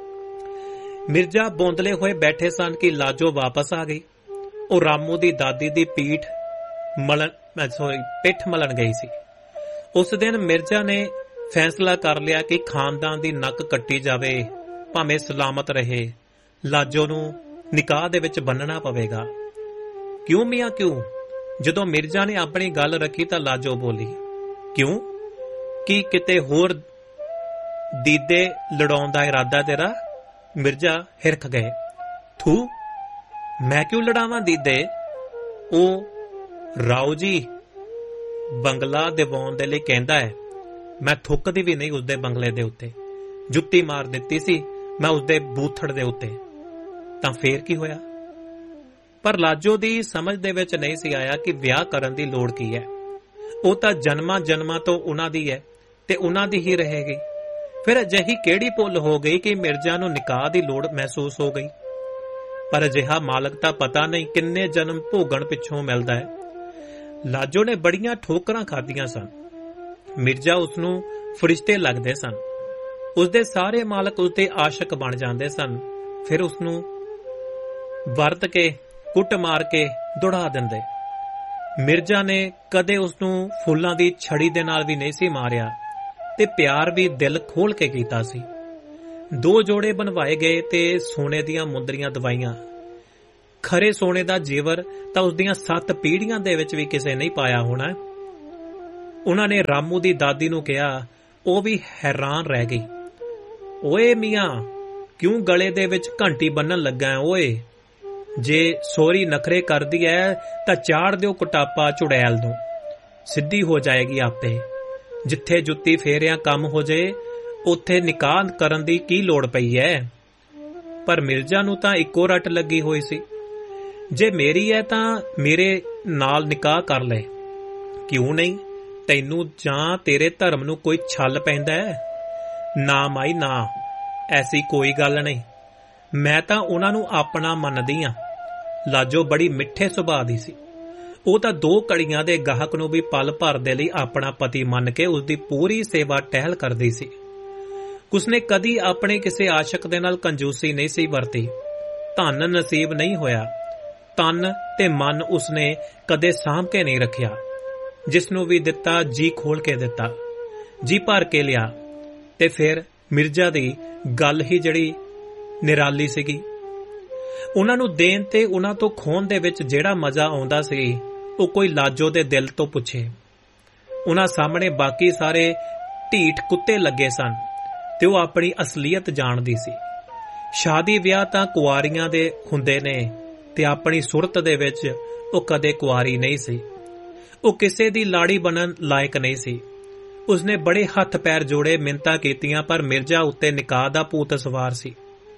ਮਿਰਜ਼ਾ ਬੌਂਦਲੇ ਹੋਏ ਬੈਠੇ ਸਨ ਕਿ ਲਾਜੋ ਵਾਪਸ ਆ ਗਈ। ਉਹ ਰਾਮੂ ਦੀ ਦਾਦੀ ਦੀ ਪਿੱਠ ਮਲਣ ਗਈ ਸੀ। ਉਸ ਦਿਨ ਮਿਰਜ਼ਾ ਨੇ ਫੈਸਲਾ ਕਰ ਲਿਆ ਕਿ ਖਾਨਦਾਨ ਦੀ ਨੱਕ ਕੱਟੀ ਜਾਵੇ, ਭਾਵੇਂ ਸਲਾਮਤ ਰਹੇ, ਲਾਜੋ ਨੂੰ ਨਿਕਾਹ ਦੇ ਵਿੱਚ ਬੰਨਣਾ ਪਵੇਗਾ। ਕਿਉਂ ਮੀਆਂ ਕਿਉਂ? ਜਦੋਂ ਮਿਰਜ਼ਾ ਨੇ ਆਪਣੀ ਗੱਲ ਰੱਖੀ ਤਾਂ ਲਾਜੋ ਬੋਲੀ, ਕਿਉਂ? ਕੀ ਕਿਤੇ ਹੋਰ ਦੀਦੇ ਲੜਾਉਣ ਦਾ ਇਰਾਦਾ ਤੇਰਾ? ਮਿਰਜ਼ਾ ਹਿਰਖ ਗਏ। ਥੂ, ਮੈਂ ਕਿਉਂ ਲੜਾਵਾਂ ਦੀਦੇ? ਉਹ ਰਾਓ ਜੀ ਬੰਗਲਾ ਦਿਵਾਉਣ ਦੇ ਲਈ ਕਹਿੰਦਾ ਹੈ। ਮੈਂ ਥੁੱਕਦੀ ਵੀ ਨਹੀਂ ਉਸਦੇ ਬੰਗਲੇ ਦੇ ਉੱਤੇ, ਜੁੱਤੀ ਮਾਰ ਦਿੱਤੀ ਸੀ ਮੈਂ ਉਸਦੇ ਬੂਥੜ ਦੇ ਉੱਤੇ। ਤਾਂ ਫੇਰ ਕੀ ਹੋਇਆ? ਪਰ ਲਾਜੋ ਦੀ ਸਮਝ ਦੇ ਵਿੱਚ ਨਹੀਂ ਸੀ ਆਇਆ ਕਿ ਵਿਆਹ ਕਰਨ ਦੀ ਲੋੜ ਕੀ ਹੈ। ਉਹ ਤਾਂ ਜਨਮਾਂ ਤੋਂ ਉਹਨਾਂ ਦੀ ਹੈ ਤੇ ਉਹਨਾਂ ਦੀ ਹੀ ਰਹੇਗੀ। ਫਿਰ ਅਜਿਹੀ ਕਿਹੜੀ ਭੁੱਲ ਹੋ ਗਈ ਕਿ ਮਿਰਜ਼ਾ ਨੂੰ ਨਿਕਾਹ ਦੀ ਲੋੜ ਮਹਿਸੂਸ ਹੋ ਗਈ? ਪਰ ਅਜਿਹਾ ਮਾਲਕ ਤਾਂ ਪਤਾ ਨਹੀਂ ਕਿੰਨੇ ਜਨਮ ਭੋਗਣ ਪਿੱਛੋਂ ਮਿਲਦਾ ਹੈ। ਲਾਜੋ ਨੇ ਬੜੀਆਂ ਠੋਕਰਾਂ ਖਾਧੀਆਂ ਸਨ। ਮਿਰਜ਼ਾ ਉਸਨੂੰ ਫਰਿਸ਼ਤੇ ਲੱਗਦੇ ਸਨ। ਉਸਦੇ ਸਾਰੇ ਮਾਲਕ ਉਸਦੇ ਆਸ਼ਕ ਬਣ ਜਾਂਦੇ ਸਨ। ਫਿਰ ਉਸਨੂੰ ਵਰਤ ਕੇ ਕੁੱਟ ਮਾਰ ਕੇ ਦੁੜਾ ਦਿੰਦੇ। ਮਿਰਜ਼ਾ ਨੇ ਕਦੇ ਉਸਨੂੰ ਫੁੱਲਾਂ ਦੀ ਛੜੀ ਦੇ ਨਾਲ ਵੀ ਨਹੀਂ ਸੀ ਮਾਰਿਆ ਤੇ ਪਿਆਰ ਵੀ ਦਿਲ ਖੋਲ ਕੇ ਕੀਤਾ ਸੀ। 2 ਜੋੜੇ ਬਣਵਾਏ ਗਏ ਤੇ ਸੋਨੇ ਦੀਆਂ ਮੁੰਦਰੀਆਂ ਦਵਾਈਆਂ। ਖਰੇ ਸੋਨੇ ਦਾ ਜੇਵਰ ਤਾਂ ਉਸਦੀਆਂ 7 ਪੀੜ੍ਹੀਆਂ ਦੇ ਵਿੱਚ ਵੀ ਕਿਸੇ ਨਹੀਂ ਪਾਇਆ ਹੋਣਾ। ਉਹਨਾਂ ਨੇ ਰਾਮੂ ਦੀ ਦਾਦੀ ਨੂੰ ਕਿਹਾ, ਉਹ ਵੀ ਹੈਰਾਨ ਰਹਿ ਗਈ। ਓਏ ਮੀਆਂ, ਕਿਉਂ ਗਲੇ ਦੇ ਵਿੱਚ ਘੰਟੀ ਬੰਨਣ ਲੱਗਾ ਹੈ? ਓਏ, ਜੇ ਸੋਰੀ ਨਖਰੇ ਕਰਦੀ ਐ ਤਾਂ ਚਾੜ ਦਿਓ ਕੁਟਾਪਾ ਚੁੜੈਲ ਨੂੰ, ਸਿੱਧੀ ਹੋ ਜਾਏਗੀ ਆਪੇ। ਜਿੱਥੇ ਜੁੱਤੀ ਫੇਰਿਆਂ ਕੰਮ ਹੋ ਜਾਏ ਉੱਥੇ ਨਿਕਾਹ ਕਰਨ ਦੀ ਕੀ ਲੋੜ ਪਈ ਐ? ਪਰ ਮਿਰਜ਼ਾ ਨੂੰ ਤਾਂ ਇੱਕੋ ਰੱਟ ਲੱਗੀ ਹੋਈ ਸੀ, ਜੇ ਮੇਰੀ ਐ ਤਾਂ ਮੇਰੇ ਨਾਲ ਨਿਕਾਹ ਕਰ ਲੈ। ਕਿਉਂ ਨਹੀਂ? ਤੈਨੂੰ ਜਾਂ ਤੇਰੇ ਧਰਮ ਨੂੰ ਕੋਈ ਛਲ ਪੈਂਦਾ ਹੈ? ਨਾ ਮਾਈ ਨਾ, ਐਸੀ ਕੋਈ ਗੱਲ ਨਹੀਂ। ਮੈਂ ਤਾਂ ਉਹਨਾਂ ਨੂੰ ਆਪਣਾ ਮੰਨਦੀ ਹਾਂ। ਲਾਜੋ ਬੜੀ ਮਿੱਠੇ ਸੁਭਾਅ ਦੀ ਸੀ। ਉਹ ਤਾਂ 2 ਘੜੀਆਂ ਦੇ ਗਾਹਕ ਨੂੰ ਵੀ ਪਲ ਭਰ ਦੇ ਲਈ ਆਪਣਾ ਪਤੀ ਮੰਨ ਕੇ ਉਸਦੀ ਪੂਰੀ ਸੇਵਾ ਟਹਿਲ ਕਰਦੀ ਸੀ। ਉਸਨੇ ਕਦੀ ਆਪਣੇ ਕਿਸੇ ਆਸ਼ਕ ਦੇ ਨਾਲ ਕੰਜੂਸੀ ਨਹੀਂ ਸੀ ਵਰਤੀ। ਧਨ ਨਸੀਬ ਨਹੀਂ ਹੋਇਆ, ਤਨ ਤੇ ਮਨ ਉਸਨੇ ਕਦੇ ਸਾਂਭ ਕੇ ਨਹੀਂ ਰੱਖਿਆ। ਜਿਸ ਨੂੰ ਵੀ ਦਿੱਤਾ ਜੀ ਖੋਲ ਕੇ ਦਿੱਤਾ, ਜੀ ਭਰ ਕੇ ਲਿਆ। ਤੇ ਫਿਰ ਮਿਰਜ਼ਾ ਦੀ ਗੱਲ ਹੀ ਜਿਹੜੀ ਨਿਰਾਲੀ ਸੀਗੀ। ਉਹਨਾਂ ਨੂੰ ਦੇਣ ਤੇ ਉਹਨਾਂ ਤੋਂ ਖੋਣ ਦੇ ਵਿੱਚ ਜਿਹੜਾ ਮਜ਼ਾ ਆਉਂਦਾ ਸੀ ਉਹ ਕੋਈ ਲਾਜੋ ਦੇ ਦਿਲ ਤੋਂ ਪੁੱਛੇ। ਉਹਨਾਂ ਸਾਹਮਣੇ ਬਾਕੀ ਸਾਰੇ ਢੀਠ ਕੁੱਤੇ ਲੱਗੇ ਸਨ। ਤੇ ਉਹ ਆਪਣੀ ਅਸਲੀਅਤ ਜਾਣਦੀ ਸੀ। ਸ਼ਾਦੀ ਵਿਆਹ ਤਾਂ ਕੁਆਰੀਆਂ ਦੇ ਹੁੰਦੇ ਨੇ ਤੇ ਆਪਣੀ ਸੁਰਤ ਦੇ ਵਿੱਚ ਉਹ ਕਦੇ ਕੁਆਰੀ ਨਹੀਂ ਸੀ। ਉਹ ਕਿਸੇ ਦੀ ਲਾੜੀ ਬਣਨ ਲਾਇਕ ਨਹੀਂ ਸੀ। ਉਸਨੇ ਬੜੇ ਹੱਥ ਪੈਰ ਜੋੜੇ, ਮਿੰਨਤਾਂ ਕੀਤੀਆਂ, ਪਰ ਮਿਰਜ਼ਾ ਉੱਤੇ ਨਿਕਾਹ ਦਾ ਭੂਤ ਸਵਾਰ ਸੀ।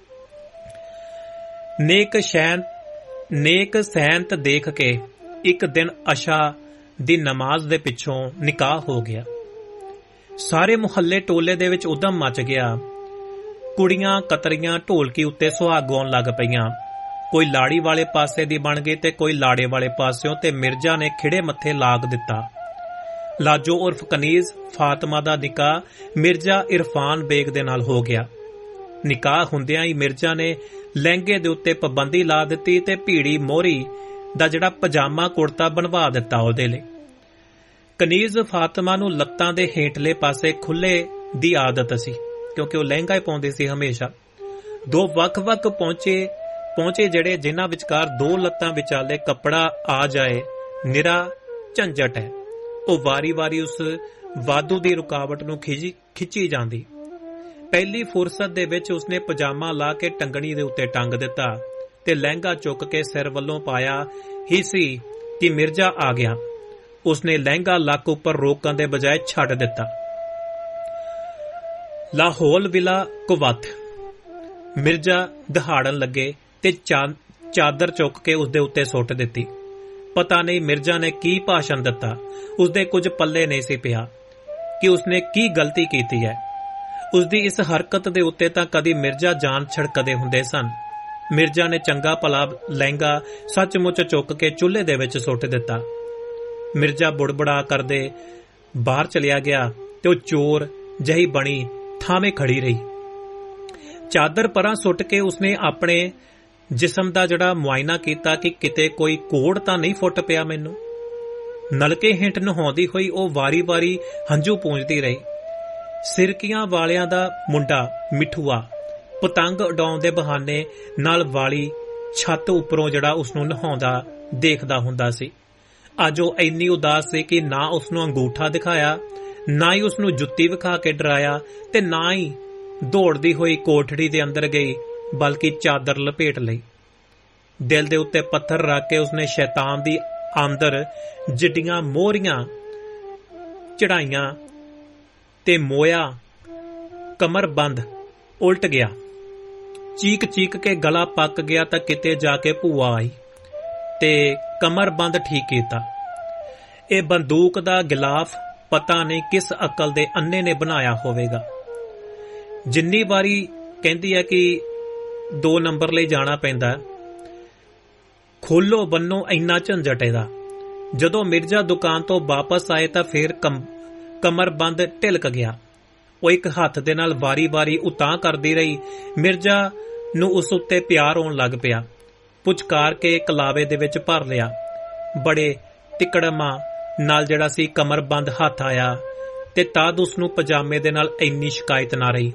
ਨੇਕ ਸੈਂਤ ਦੇਖ ਕੇ ਇੱਕ ਦਿਨ ਅਸ਼ਾ ਦੀ ਨਮਾਜ਼ ਦੇ ਪਿੱਛੋਂ ਨਿਕਾਹ ਹੋ ਗਿਆ। ਸਾਰੇ ਮੁਹੱਲੇ ਟੋਲੇ ਦੇ ਵਿੱਚ ਉਦਮ ਮਚ ਗਿਆ। ਕੁੜੀਆਂ ਕਤਰੀਆਂ ਢੋਲਕੀ ਉੱਤੇ ਸੁਹਾਗ ਗਾਉਣ ਲੱਗ ਪਈਆਂ। ਕੋਈ ਲਾੜੀ ਵਾਲੇ ਪਾਸੇ ਦੀ ਬਣ ਗਈ ਤੇ ਕੋਈ ਲਾੜੇ ਵਾਲੇ ਪਾਸਿਓਂ, ਤੇ ਮਿਰਜ਼ਾ ਨੇ ਖਿੜੇ ਮੱਥੇ ਲਾਗ ਦਿੱਤਾ। ਲਾਜੋ ਉਰਫ ਕਨੀਜ਼ ਫਾਤਮਾ ਦਾ ਨਿਕਾਹ ਮਿਰਜ਼ਾ ਇਰਫਾਨ ਬੇਗ ਦੇ ਨਾਲ ਹੋ ਗਿਆ। ਨਿਕਾਹ ਹੁੰਦਿਆਂ ਹੀ ਮਿਰਜ਼ਾ ਨੇ ਲਹਿੰਗੇ ਦੇ ਉੱਤੇ ਪਾਬੰਦੀ ਲਾ ਦਿੱਤੀ ਤੇ ਭੀੜੀ ਮੋਹਰੀ ਦਾ ਜਿਹੜਾ ਪਜਾਮਾ ਕੁੜਤਾ ਬਣਵਾ ਦਿੱਤਾ ਉਹਦੇ ਲਈ। ਕਨੀਜ਼ ਫਾਤਮਾ ਨੂੰ ਲੱਤਾਂ ਦੇ ਹੇਠਲੇ ਪਾਸੇ ਖੁੱਲੇ ਦੀ ਆਦਤ ਸੀ, ਕਿਉਂਕਿ ਉਹ ਲਹਿੰਗਾ ਹੀ ਪਾਉਂਦੀ ਸੀ ਹਮੇਸ਼ਾ। ਦੋ ਵੱਖ-ਵੱਖ ਪਹੁੰਚੇ ਜਿਹੜੇ ਜਿਨ੍ਹਾਂ ਵਿਚਕਾਰ ਦੋ ਲੱਤਾਂ ਵਿਚਾਲੇ ਕੱਪੜਾ ਆ ਜਾਏ, ਨਿਰਾ ਝੰਜਟ ਹੈ। ਉਹ ਵਾਰੀ-ਵਾਰੀ ਉਸ ਵਾਧੂ ਦੀ ਰੁਕਾਵਟ ਨੂੰ ਖਿੱਚੀ ਜਾਂਦੀ। ਪਹਿਲੀ ਫੁਰਸਤ ਦੇ ਵਿੱਚ ਉਸਨੇ ਪਜਾਮਾ ਲਾ ਕੇ ਟੰਗਣੀ ਦੇ ਉੱਤੇ ਟੰਗ ਦਿੱਤਾ ਤੇ ਲਹਿੰਗਾ ਚੁੱਕ ਕੇ ਸਿਰ ਵੱਲੋਂ ਪਾਇਆ ਹੀ ਸੀ ਕਿ ਮਿਰਜ਼ਾ ਆ ਗਿਆ। ਉਸਨੇ ਲਹਿੰਗਾ ਲੱਕ ਉੱਪਰ ਰੋਕਣ ਦੇ ਬਜਾਏ ਛੱਡ ਦਿੱਤਾ। ਲਾਹੌਲ ਵਿਲਾ ਕੁਵੱਤ। ਮਿਰਜ਼ਾ ਦਹਾੜਨ ਲੱਗੇ ਤੇ ਚਾਦਰ ਚੁੱਕ ਕੇ ਉਸਦੇ ਉੱਤੇ ਸੁੱਟ ਦਿੱਤੀ। ਪਤਾ ਨਹੀਂ ਮਿਰਜ਼ਾ ਨੇ ਕੀ ਭਾਸ਼ਣ ਦਿੱਤਾ। ਉਸਦੇ ਕੁਝ ਪੱਲੇ ਨਹੀਂ ਸੀ ਪਿਆ ਕਿ ਉਸਨੇ ਕੀ ਗਲਤੀ ਕੀਤੀ ਹੈ। ਉਸਦੀ ਇਸ ਹਰਕਤ ਦੇ ਉੱਤੇ ਤਾਂ ਕਦੀ ਮਿਰਜ਼ਾ ਜਾਨ ਛੜਕਦੇ ਹੁੰਦੇ ਸਨ। ਮਿਰਜ਼ਾ ਨੇ ਚੰਗਾ ਭਲਾ ਲਹਿੰਗਾ ਸੱਚਮੁੱਚ ਚੁੱਕ ਕੇ ਚੁੱਲ੍ਹੇ ਦੇ ਵਿੱਚ ਸੁੱਟ ਦਿੱਤਾ। ਮਿਰਜ਼ਾ ਬੁੜਬੜਾ ਕਰਦੇ ਬਾਹਰ ਚਲਿਆ ਗਿਆ ਤੇ ਉਹ ਚੋਰ ਜਿਹੀ ਬਣੀ ਥਾਵੇਂ ਖੜੀ ਰਹੀ। ਚਾਦਰ ਪਰਾਂ ਸੁੱਟ ਕੇ ਉਸਨੇ ਆਪਣੇ ਜਿਸਮ ਦਾ ਜਿਹੜਾ ਮੁਆਇਨਾ ਕੀਤਾ ਕਿ ਕਿਤੇ ਕੋਈ ਕੋੜ ਤਾਂ ਨਹੀਂ ਫੁੱਟ ਪਿਆ ਮੈਨੂੰ। ਨਲਕੇ ਹੇਠ ਨਹਾਉਂਦੀ ਹੋਈ ਉਹ ਵਾਰੀ-ਵਾਰੀ ਹੰਝੂ ਪੂੰਝਦੀ ਰਹੀ। ਸਿਰਕੀਆਂ ਵਾਲਿਆਂ ਦਾ ਮੁੰਡਾ ਮਿੱਠੂਆ ਪਤੰਗ ਉਡਾਉਣ ਦੇ ਬਹਾਨੇ ਨਾਲ ਵਾਲੀ ਛੱਤ ਉੱਪਰੋਂ ਜਿਹੜਾ ਉਸਨੂੰ ਨਹਾਉਂਦਾ ਦੇਖਦਾ ਹੁੰਦਾ ਸੀ। ਅੱਜ ਉਹ ਇੰਨੀ ਉਦਾਸ ਸੀ ਕਿ ਨਾ ਉਸਨੂੰ ਅੰਗੂਠਾ ਦਿਖਾਇਆ, ਨਾ ਹੀ ਉਸਨੂੰ ਜੁੱਤੀ ਵਿਖਾ ਕੇ ਡਰਾਇਆ ਤੇ ਨਾ ਹੀ ਦੌੜਦੀ ਹੋਈ ਕੋਠੜੀ ਦੇ ਅੰਦਰ ਗਈ, ਬਲਕਿ ਚਾਦਰ ਲਪੇਟ ਲਈ। ਦਿਲ ਦੇ ਉੱਤੇ ਪੱਥਰ ਰੱਖ ਕੇ ਉਸਨੇ ਸ਼ੈਤਾਨ ਦੀ ਆਂਦਰ ਜਿੱਡੀਆਂ ਮੋਹਰੀਆਂ ਚੜਾਈਆਂ ਤੇ ਮੋਇਆ ਕਮਰ ਬੰਦ ਉਲਟ ਗਿਆ। ਚੀਕ ਕੇ ਗਲਾ ਪੱਕ ਗਿਆ ਤਾਂ ਕਿਤੇ ਜਾ ਕੇ ਭੂਆ ਆਈ ਤੇ ਕਮਰ ਬੰਦ ਠੀਕ ਕੀਤਾ। ਇਹ ਬੰਦੂਕ ਦਾ ਗਿਲਾਫ ਪਤਾ ਨਹੀਂ ਕਿਸ ਅਕਲ ਦੇ ਅੰਨੇ ਨੇ ਬਣਾਇਆ ਹੋਵੇਗਾ। ਜਿੰਨੀ ਵਾਰੀ ਕਹਿੰਦੀ ਹੈ ਕਿ 2 ਨੰਬਰ ਲਈ ਜਾਣਾ ਪੈਂਦਾ, ਖੋਲੋ ਬੰਨੋ ਇੰਨਾ ਝੰਜਟ ਇਹਦਾ। ਜਦੋਂ ਮਿਰਜ਼ਾ ਦੁਕਾਨ ਤੋਂ ਵਾਪਸ ਆਏ ਤਾਂ ਫੇਰ ਕਮਰ ਬੰਦ ਢਿਲਕ ਗਿਆ। ਉਹ ਇੱਕ ਹੱਥ ਦੇ ਨਾਲ ਵਾਰੀ-ਵਾਰੀ ਉਤਾਂਹ ਕਰਦੀ ਰਹੀ। ਮਿਰਜ਼ਾ ਨੂੰ ਉਸ ਉੱਤੇ ਪਿਆਰ ਆਉਣ ਲੱਗ ਪਿਆ। ਪੁਚਕਾਰ ਕੇ ਕਲਾਵੇ ਦੇ ਵਿੱਚ ਭਰ ਲਿਆ। ਬੜੇ ਤਿਕੜਮਾਂ ਨਾਲ ਜਿਹੜਾ ਸੀ ਕਮਰ ਬੰਦ ਹੱਥ ਆਇਆ ਤੇ ਤਦ ਉਸਨੂੰ ਪਜਾਮੇ ਦੇ ਨਾਲ ਇੰਨੀ ਸ਼ਿਕਾਇਤ ਨਾ ਰਹੀ।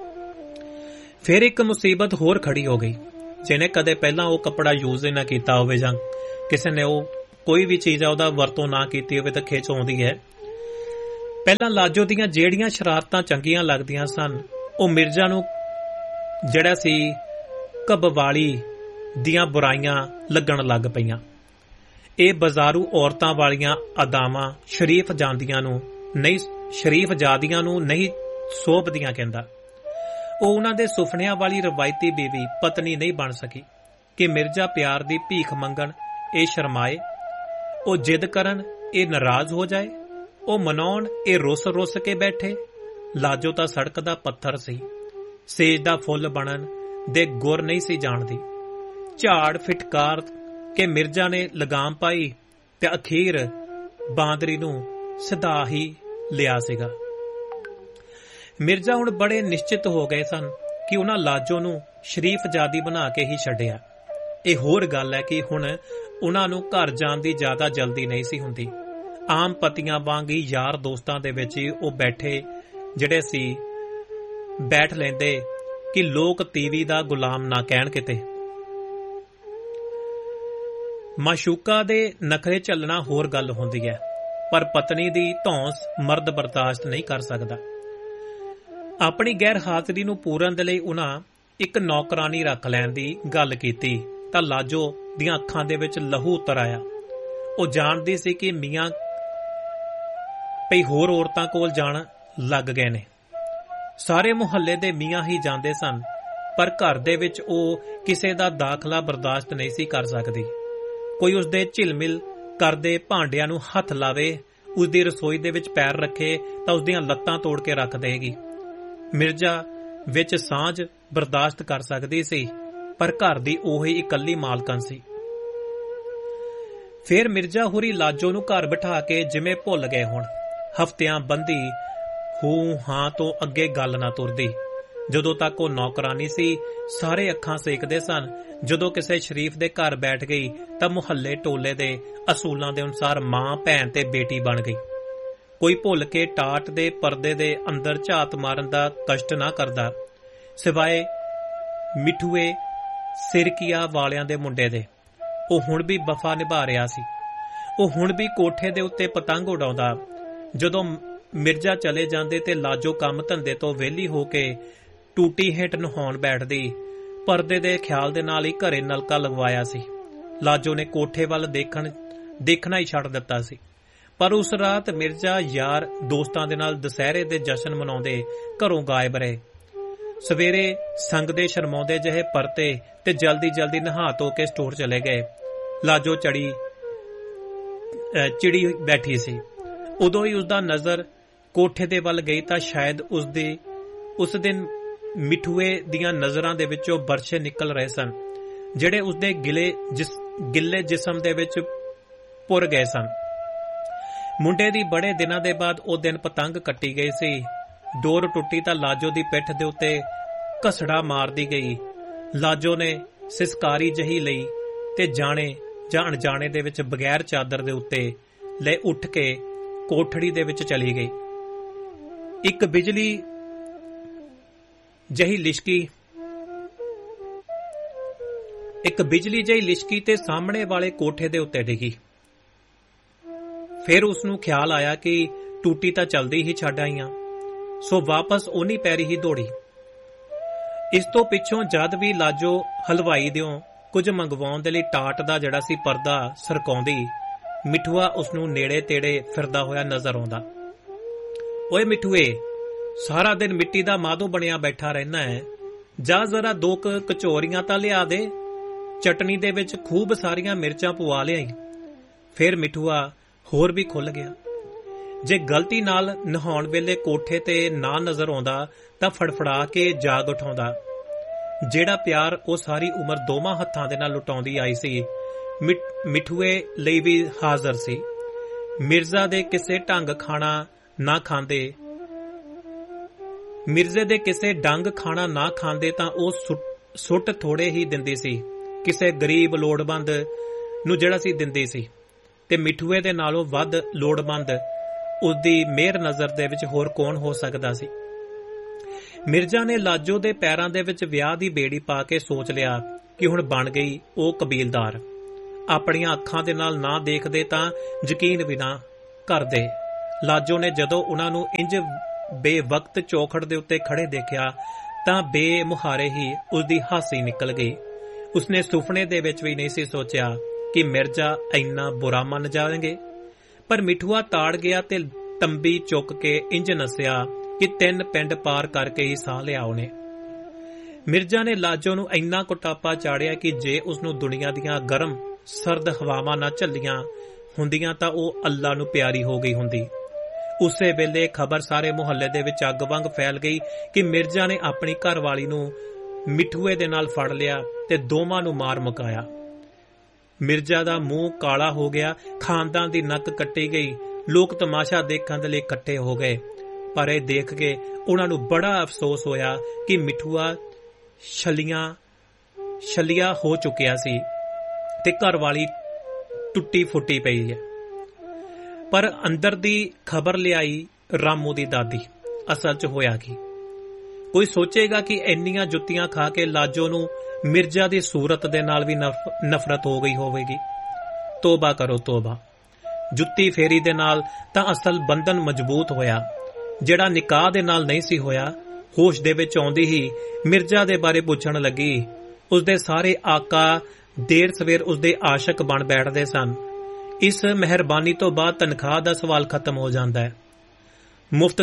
ਫਿਰ ਇੱਕ ਮੁਸੀਬਤ ਹੋਰ ਖੜੀ ਹੋ ਗਈ। ਜਿਹਨੇ ਕਦੇ ਪਹਿਲਾਂ ਉਹ ਕੱਪੜਾ ਯੂਜ਼ ਨਾ ਕੀਤਾ ਹੋਵੇ ਜਾਂ ਕਿਸੇ ਨੇ ਉਹ ਕੋਈ ਵੀ ਚੀਜ਼ ਆ ਉਹਦਾ ਵਰਤੋਂ ਨਾ ਕੀਤੀ ਹੋਵੇ ਤਾਂ ਖਿੱਚ ਆਉਂਦੀ ਹੈ। ਪਹਿਲਾਂ ਲਾਜੋ ਦੀਆਂ ਜਿਹੜੀਆਂ ਸ਼ਰਾਰਤਾਂ ਚੰਗੀਆਂ ਲੱਗਦੀਆਂ ਸਨ, ਉਹ ਮਿਰਜ਼ਾ ਨੂੰ ਜਿਹੜਾ ਸੀ ਕਬਵਾਲੀ ਦੀਆਂ ਬੁਰਾਈਆਂ ਲੱਗਣ ਲੱਗ ਪਈਆਂ। ਇਹ ਬਾਜ਼ਾਰੂ ਔਰਤਾਂ ਵਾਲੀਆਂ ਅਦਾਵਾਂ ਸ਼ਰੀਫ ਜਾਦੀਆਂ ਨੂੰ ਨਹੀਂ ਸੋਭਦੀਆਂ ਕਹਿੰਦਾ। ਉਹ ਉਹਨਾਂ ਦੇ ਸੁਪਨਿਆਂ ਵਾਲੀ ਰਵਾਇਤੀ ਬੀਵੀ ਪਤਨੀ ਨਹੀਂ ਬਣ ਸਕੀ ਕਿ ਮਿਰਜ਼ਾ ਪਿਆਰ ਦੀ ਭੀਖ ਮੰਗਣ, ਇਹ ਸ਼ਰਮਾਏ। ਉਹ ਜਿੱਦ ਕਰਨ, ਇਹ ਨਾਰਾਜ਼ ਹੋ ਜਾਏ। ਉਹ ਮਨਾਉਣ, ਇਹ ਰੁੱਸ ਕੇ ਬੈਠੇ। ਲਾਜੋ ਤਾਂ ਸੜਕ ਦਾ ਪੱਥਰ ਸੀ, ਸੇਜ ਦਾ ਫੁੱਲ ਬਣਨ ਦੇ ਗੁਰ ਨਹੀਂ ਸੀ ਜਾਣਦੀ। ਝਾੜ ਫਿਟਕਾਰ ਕੇ ਮਿਰਜ਼ਾ ਨੇ ਲਗਾਮ ਪਾਈ ਤੇ ਅਖੀਰ ਬਾਂਦਰੀ ਨੂੰ ਸਿਧਾ ਹੀ ਲਿਆ ਸੀਗਾ। ਮਿਰਜ਼ਾ ਹੁਣ ਬੜੇ ਨਿਸ਼ਚਿਤ ਹੋ ਗਏ ਸਨ ਕਿ ਉਹਨਾਂ ਲਾਜੋ ਨੂੰ ਸ਼ਰੀਫ ਜਾਦੀ ਬਣਾ ਕੇ ਹੀ ਛੱਡਿਆ। ਇਹ ਹੋਰ ਗੱਲ ਹੈ ਕਿ ਹੁਣ ਉਹਨਾਂ ਨੂੰ ਘਰ ਜਾਣ ਦੀ ਜ਼ਿਆਦਾ ਜਲਦੀ ਨਹੀਂ ਸੀ ਹੁੰਦੀ। ਆਮ ਪਤੀਆਂ ਵਾਂਗ ਹੀ ਯਾਰ ਦੋਸਤਾਂ ਦੇ ਵਿੱਚ ਹੀ ਉਹ ਬੈਠ ਲੈਂਦੇ ਕਿ ਲੋਕ ਤੀਵੀ ਦਾ ਗੁਲਾਮ ਨਾ ਕਹਿਣ ਕਿਤੇ। ਮਾਸ਼ੂਕਾ ਦੇ ਨਖਰੇ ਝੱਲਣਾ ਹੋਰ ਗੱਲ ਹੁੰਦੀ ਹੈ, ਪਰ ਪਤਨੀ ਦੀ ਧੌਂਸ ਮਰਦ ਬਰਦਾਸ਼ਤ ਨਹੀਂ ਕਰ ਸਕਦਾ। ਆਪਣੀ ਗੈਰ ਹਾਜ਼ਰੀ ਨੂੰ ਪੂਰਨ ਦੇ ਲਈ ਉਹਨਾਂ ਇੱਕ ਨੌਕਰਾਨੀ ਰੱਖ ਲੈਣ ਦੀ ਗੱਲ ਕੀਤੀ ਤਾਂ ਲਾਜੋ ਦੀਆਂ ਅੱਖਾਂ ਦੇ ਵਿੱਚ ਲਹੂ ਉਤਰ ਆਇਆ। ਉਹ ਜਾਣਦੀ ਸੀ ਕਿ ਮੀਆਂ ਭਈ ਹੋਰ ਔਰਤਾਂ ਕੋਲ ਜਾਣ ਲੱਗ ਗਏ ਨੇ। ਸਾਰੇ ਮੁਹੱਲੇ ਦੇ ਮੀਆਂ ਹੀ ਜਾਂਦੇ ਸਨ, ਪਰ ਘਰ ਦੇ ਵਿੱਚ ਉਹ ਕਿਸੇ ਦਾ ਦਾਖਲਾ ਬਰਦਾਸ਼ਤ ਨਹੀਂ ਸੀ ਕਰ ਸਕਦੀ। ਕੋਈ ਉਸਦੇ ਝਿਲਮਿਲ ਕਰਦੇ ਭਾਂਡਿਆਂ ਨੂੰ ਹੱਥ ਲਾਵੇ, ਉਸਦੀ ਰਸੋਈ ਦੇ ਵਿੱਚ ਪੈਰ ਰੱਖੇ ਤਾਂ ਉਸਦੀਆਂ ਲੱਤਾਂ ਤੋੜ ਕੇ ਰੱਖ ਦੇਗੀ। ਮਿਰਜ਼ਾ ਵਿੱਚ ਸਾਂਝ ਬਰਦਾਸ਼ਤ ਕਰ ਸਕਦੀ ਸੀ, ਪਰ ਘਰ ਦੀ ਉਹੀ ਇਕੱਲੀ ਮਾਲਕਣ ਸੀ। ਫਿਰ ਮਿਰਜ਼ਾ ਹੋਰੀ ਲਾਜੋ ਨੂੰ ਘਰ ਬਿਠਾ ਕੇ ਜਿਵੇਂ ਭੁੱਲ ਗਏ ਹੁਣ। ਹਫ਼ਤਿਆਂ ਬੰਦੀ ਹੂੰ ਹਾਂ ਤੋਂ ਅੱਗੇ ਗੱਲ ਨਾ ਤੁਰਦੀ। ਜਦੋਂ ਤੱਕ ਉਹ ਨੌਕਰਾਨੀ ਸੀ, ਸਾਰੇ ਅੱਖਾਂ ਸੇਕਦੇ ਸਨ। ਜਦੋਂ ਕਿਸੇ ਸ਼ਰੀਫ ਦੇ ਘਰ ਬੈਠ ਗਈ ਤਾਂ ਮੁਹੱਲੇ ਟੋਲੇ ਦੇ ਅਸੂਲਾਂ ਦੇ ਅਨੁਸਾਰ ਮਾਂ, ਭੈਣ ਤੇ ਬੇਟੀ ਬਣ ਗਈ। ਕੋਈ ਭੁੱਲ ਕੇ ਟਾਟ ਦੇ ਪਰਦੇ ਦੇ ਅੰਦਰ ਝਾਤ ਮਾਰਨ ਦਾ ਕਸ਼ਟ ਨਾ ਕਰਦਾ, ਸਿਵਾਏ ਮਿਠੂਏ ਸਿਰਕੀਆ ਵਾਲਿਆਂ ਦੇ ਮੁੰਡੇ ਦੇ। ਉਹ ਹੁਣ ਵੀ ਵਫਾ ਨਿਭਾ ਰਿਹਾ ਸੀ। ਉਹ ਹੁਣ ਵੀ ਕੋਠੇ ਦੇ ਉੱਤੇ ਪਤੰਗ ਉਡਾਉਂਦਾ। ਜਦੋਂ ਮਿਰਜ਼ਾ ਚਲੇ ਜਾਂਦੇ ਤੇ ਲਾਜੋ ਕੰਮ ਧੰਦੇ ਤੋਂ ਵਿਹਲੀ ਹੋ ਕੇ ਟੂਟੀ ਹੇਠ ਨਹਾਉਣ ਬੈਠਦੀ। ਪਰਦੇ ਦੇ ਖਿਆਲ ਦੇ ਨਾਲ ਹੀ ਘਰੇ ਨਲਕਾ ਲਗਵਾਇਆ ਸੀ। ਲਾਜੋ ਨੇ ਕੋਠੇ ਵੱਲ ਦੇਖਣਾ ਹੀ ਛੱਡ ਦਿੱਤਾ ਸੀ। ਪਰ ਉਸ ਰਾਤ ਮਿਰਜ਼ਾ ਯਾਰ ਦੋਸਤਾਂ ਦੇ ਨਾਲ ਦੁਸਹਿਰੇ ਦੇ ਜਸ਼ਨ ਮਨਾਉਂਦੇ ਘਰੋਂ ਗਾਇਬ ਰਹੇ। ਸਵੇਰੇ ਸੰਗਦੇ ਸ਼ਰਮਾਉਂਦੇ ਜਿਹੇ ਪਰਤੇ ਤੇ ਜਲਦੀ ਨਹਾ ਧੋ ਕੇ ਸਟੋਰ ਚਲੇ ਗਏ। ਲਾਜੋ ਚਿੜੀ ਬੈਠੀ ਸੀ। ਉਦੋਂ ਹੀ ਉਸਦਾ ਨਜ਼ਰ ਕੋਠੇ ਦੇ ਵੱਲ ਗਈ ਤਾਂ ਸ਼ਾਇਦ ਉਸ ਦਿਨ ਮਿਠੂਏ ਦੀਆਂ ਨਜ਼ਰਾਂ ਦੇ ਵਿੱਚੋਂ ਬਰਛੇ ਨਿਕਲ ਰਹੇ ਸਨ, ਜਿਹੜੇ ਉਸਦੇ ਗਿੱਲੇ ਜਿਸਮ ਦੇ ਵਿੱਚ ਪੁਰ ਗਏ ਸਨ। ਮੁੰਡੇ ਦੀ ਬੜੇ ਦਿਨਾਂ ਦੇ ਬਾਅਦ ਉਹ ਦਿਨ ਪਤੰਗ ਕੱਟੀ ਗਈ ਸੀ। ਡੋਰ ਟੁੱਟੀ ਤਾਂ ਲਾਜੋ ਦੀ ਪਿੱਠ ਦੇ ਉੱਤੇ ਘਸੜਾ ਮਾਰਦੀ ਗਈ। ਲਾਜੋ ਨੇ ਸਿਸਕਾਰੀ ਜਹੀ ਲਈ ਤੇ ਜਾਣੇ ਜਾਂ ਅਣਜਾਣੇ ਦੇ ਵਿੱਚ ਬਗੈਰ ਚਾਦਰ ਦੇ ਉੱਤੇ ਲੈ ਉੱਠ ਕੇ ਕੋਠੜੀ ਦੇ ਵਿੱਚ ਚਲੀ ਗਈ। ਇੱਕ ਬਿਜਲੀ ਜਿਹੀ ਲਿਸ਼ਕੀ ਤੇ ਸਾਹਮਣੇ ਵਾਲੇ ਕੋਠੇ ਦੇ ਉੱਤੇ ਡਿੱਗੀ। ਫਿਰ ਉਸ ਨੂੰ ਖਿਆਲ ਆਇਆ ਕਿ ਟੂਟੀ ਤਾਂ ਚਲਦੀ ਹੀ ਛੱਡ ਆਈਆਂ, ਸੋ ਵਾਪਸ ਉਨੀ ਪੈਰੀ ਹੀ ਦੌੜੀ। ਇਸ ਤੋਂ ਪਿੱਛੋਂ ਜਦ ਵੀ ਲਾਜੋ ਹਲਵਾਈ ਦਿਓ ਕੁਝ ਮੰਗਵਾਉਣ ਦੇ ਲਈ ਟਾਟ ਦਾ ਜਿਹੜਾ ਸੀ ਪਰਦਾ ਸਰਕਾਉਂਦੀ, ਮਿਠੂਆ ਉਸ ਨੂੰ ਨੇੜੇ ਤੇੜੇ ਫਿਰਦਾ ਹੋਇਆ ਨਜ਼ਰ ਆਉਂਦਾ। ਓਏ ਮਿਠੂਏ, ਸਾਰਾ ਦਿਨ ਮਿੱਟੀ ਦਾ ਮਾਧੋ ਬਣਿਆ ਬੈਠਾ ਰਹਿਣਾ ਹੈ, ਜਾ ਜ਼ਰਾ 2 ਕਚੋਰੀਆਂ ਤਾਂ ਲਿਆ ਦੇ, ਚਟਨੀ ਦੇ ਵਿੱਚ ਖੂਬ ਸਾਰੀਆਂ ਮਿਰਚਾਂ ਪਵਾ ਲਿਆਈ। ਫਿਰ ਮਿਠੂਆ ਹੋਰ ਵੀ ਖੁੱਲ ਗਿਆ। ਜੇ ਗਲਤੀ ਨਾਲ ਨਹਾਉਣ ਵੇਲੇ ਕੋਠੇ ਤੇ ਨਾ ਨਜ਼ਰ ਆਉਂਦਾ ਤਾਂ ਫੜਫੜਾ ਕੇ ਜਾਗ ਉਠਾਉਂਦਾ। ਜਿਹੜਾ ਪਿਆਰ ਉਹ ਸਾਰੀ ਉਮਰ ਦੋਵਾਂ ਹੱਥਾਂ ਦੇ ਨਾਲ ਲੁਟਾਉਂਦੀ ਆਈ ਸੀ, ਮਿਠੂਏ ਲਈ ਵੀ ਹਾਜ਼ਰ ਸੀ। ਮਿਰਜ਼ੇ ਦੇ ਕਿਸੇ ਡੰਗ ਖਾਣਾ ਨਾ ਖਾਂਦੇ ਤਾਂ ਉਹ ਸੁੱਟ ਥੋੜੇ ਹੀ ਦਿੰਦੀ ਸੀ, ਕਿਸੇ ਗਰੀਬ ਲੋੜਵੰਦ ਨੂੰ ਜਿਹੜਾ ਸੀ ਦਿੰਦੀ ਸੀ, ਤੇ ਮਿਠੂਏ ਦੇ ਨਾਲੋਂ ਵੱਧ ਲੋੜਵੰਦ ਉਸਦੀ ਮਿਹਰ ਨਜ਼ਰ ਦੇ ਵਿੱਚ ਹੋਰ ਕੌਣ ਹੋ ਸਕਦਾ ਸੀ। ਮਿਰਜ਼ਾ ਨੇ ਲਾਜੋ ਦੇ ਪੈਰਾਂ ਦੇ ਵਿੱਚ ਵਿਆਹ ਦੀ ਬੇੜੀ ਪਾ ਕੇ ਸੋਚ ਲਿਆ ਕਿ ਹੁਣ ਬਣ ਗਈ ਉਹ ਕਬੀਲਦਾਰ। ਆਪਣੀਆਂ ਅੱਖਾਂ ਦੇ ਨਾਲ ਨਾ ਦੇਖਦੇ ਤਾਂ ਯਕੀਨ ਵੀ ਨਾ ਕਰਦੇ। ਲਾਜੋ ਨੇ ਜਦੋਂ ਉਹਨਾਂ ਨੂੰ ਇੰਜ ਬੇਵਕਤ ਚੌਖੜ ਦੇ ਉੱਤੇ ਖੜੇ ਦੇਖਿਆ ਤਾਂ ਬੇਮੁਹਾਰੇ ਹੀ ਉਸਦੀ ਹਾਸੀ ਨਿਕਲ ਗਈ। ਉਸਨੇ ਸੁਪਨੇ ਦੇ ਵਿੱਚ ਵੀ ਨਹੀਂ ਸੀ ਸੋਚਿਆ ਕਿ ਮਿਰਜ਼ਾ ਇੰਨਾ ਬੁਰਾ ਮੰਨ ਜਾਣਗੇ। ਪਰ ਮਿਠੂਆ ਤਾੜ ਗਿਆ ਤੇ ਤੰਬੀ ਚੁੱਕ ਕੇ ਇੰਜ ਨੱਸਿਆ ਕਿ 3 ਪਿੰਡ ਪਾਰ ਕਰਕੇ ਹੀ ਸਾਹ ਲਿਆ ਉਹਨੇ। ਮਿਰਜ਼ਾ ਨੇ ਲਾਜੋ ਨੂੰ ਇੰਨਾ ਕੁਟਾਪਾ ਚਾੜਿਆ ਕਿ ਜੇ ਉਸਨੂੰ ਦੁਨੀਆ ਦੀਆਂ ਗਰਮ ਸਰਦ ਹਵਾਵਾਂ ਨਾ ਝੱਲੀਆਂ ਹੁੰਦੀਆਂ ਤਾਂ ਉਹ ਅੱਲਾ ਨੂੰ ਪਿਆਰੀ ਹੋ ਗਈ ਹੁੰਦੀ। ਉਸੇ ਵੇਲੇ ਖਬਰ ਸਾਰੇ ਮੁਹੱਲੇ ਦੇ ਵਿੱਚ ਅੱਗ ਵਾਂਗ ਫੈਲ ਗਈ ਕਿ ਮਿਰਜ਼ਾ ਨੇ ਆਪਣੀ ਘਰਵਾਲੀ ਨੂੰ ਮਿਠੂਏ ਦੇ ਨਾਲ ਫੜ ਲਿਆ ਤੇ ਦੋਵਾਂ ਨੂੰ ਮਾਰ ਮੁਕਾਇਆ। ਮਿਰਜ਼ਾ ਦਾ ਮੂੰਹ ਕਾਲਾ ਹੋ ਗਿਆ, ਖਾਨਦਾਨ ਦੀ ਨੱਕ ਕੱਟੀ ਗਈ। ਲੋਕ ਤਮਾਸ਼ਾ ਦੇਖਣ ਦੇ ਲਈ ਇਕੱਠੇ ਹੋ ਗਏ, ਪਰ ਇਹ ਦੇਖ ਕੇ ਉਹਨਾਂ ਨੂੰ ਬੜਾ ਅਫਸੋਸ ਹੋਇਆ ਕਿ ਮਿਠੂਆ ਛਲੀਆ ਹੋ ਚੁੱਕਿਆ ਸੀ ਤੇ ਘਰਵਾਲੀ ਟੁੱਟੀ ਫੁੱਟੀ ਪਈ ਹੈ। ਪਰ ਅੰਦਰ ਦੀ ਖਬਰ ਲਿਆਈ ਰਾਮੂ ਦੀ ਦਾਦੀ। ਅਸਲ 'ਚ ਹੋਇਆ ਕੀ? ਕੋਈ ਸੋਚੇਗਾ ਕਿ ਇੰਨੀਆਂ ਜੁੱਤੀਆਂ ਖਾ ਕੇ ਲਾਜੋ ਨੂੰ ਮਿਰਜ਼ਾ ਦੀ ਸੂਰਤ ਦੇ ਨਾਲ ਵੀ ਨਫ਼ਰਤ ਹੋ ਗਈ ਹੋਵੇਗੀ। ਤੋਬਾ ਕਰੋ ਤੋਬਾ। ਜੁੱਤੀ ਫੇਰੀ ਦੇ ਨਾਲ ਤਾਂ ਅਸਲ ਬੰਧਨ ਮਜ਼ਬੂਤ ਹੋਇਆ, ਜਿਹੜਾ ਨਿਕਾਹ ਦੇ ਨਾਲ ਨਹੀਂ ਸੀ ਹੋਇਆ। ਹੋਸ਼ ਦੇ ਵਿੱਚ ਆਉਂਦੀ ਹੀ ਮਿਰਜ਼ਾ ਦੇ ਬਾਰੇ ਪੁੱਛਣ ਲੱਗੀ। ਉਸਦੇ ਸਾਰੇ ਆਕਾ ਦੇਰ ਸਵੇਰ ਉਸਦੇ ਆਸ਼ਕ ਬਣ ਬੈਠਦੇ ਸਨ। ਇਸ ਮਿਹਰਬਾਨੀ ਤੋਂ ਬਾਅਦ ਤਨਖਾਹ ਦਾ ਸਵਾਲ ਖਤਮ ਹੋ ਜਾਂਦਾ ਹੈ। ਮੁਫਤ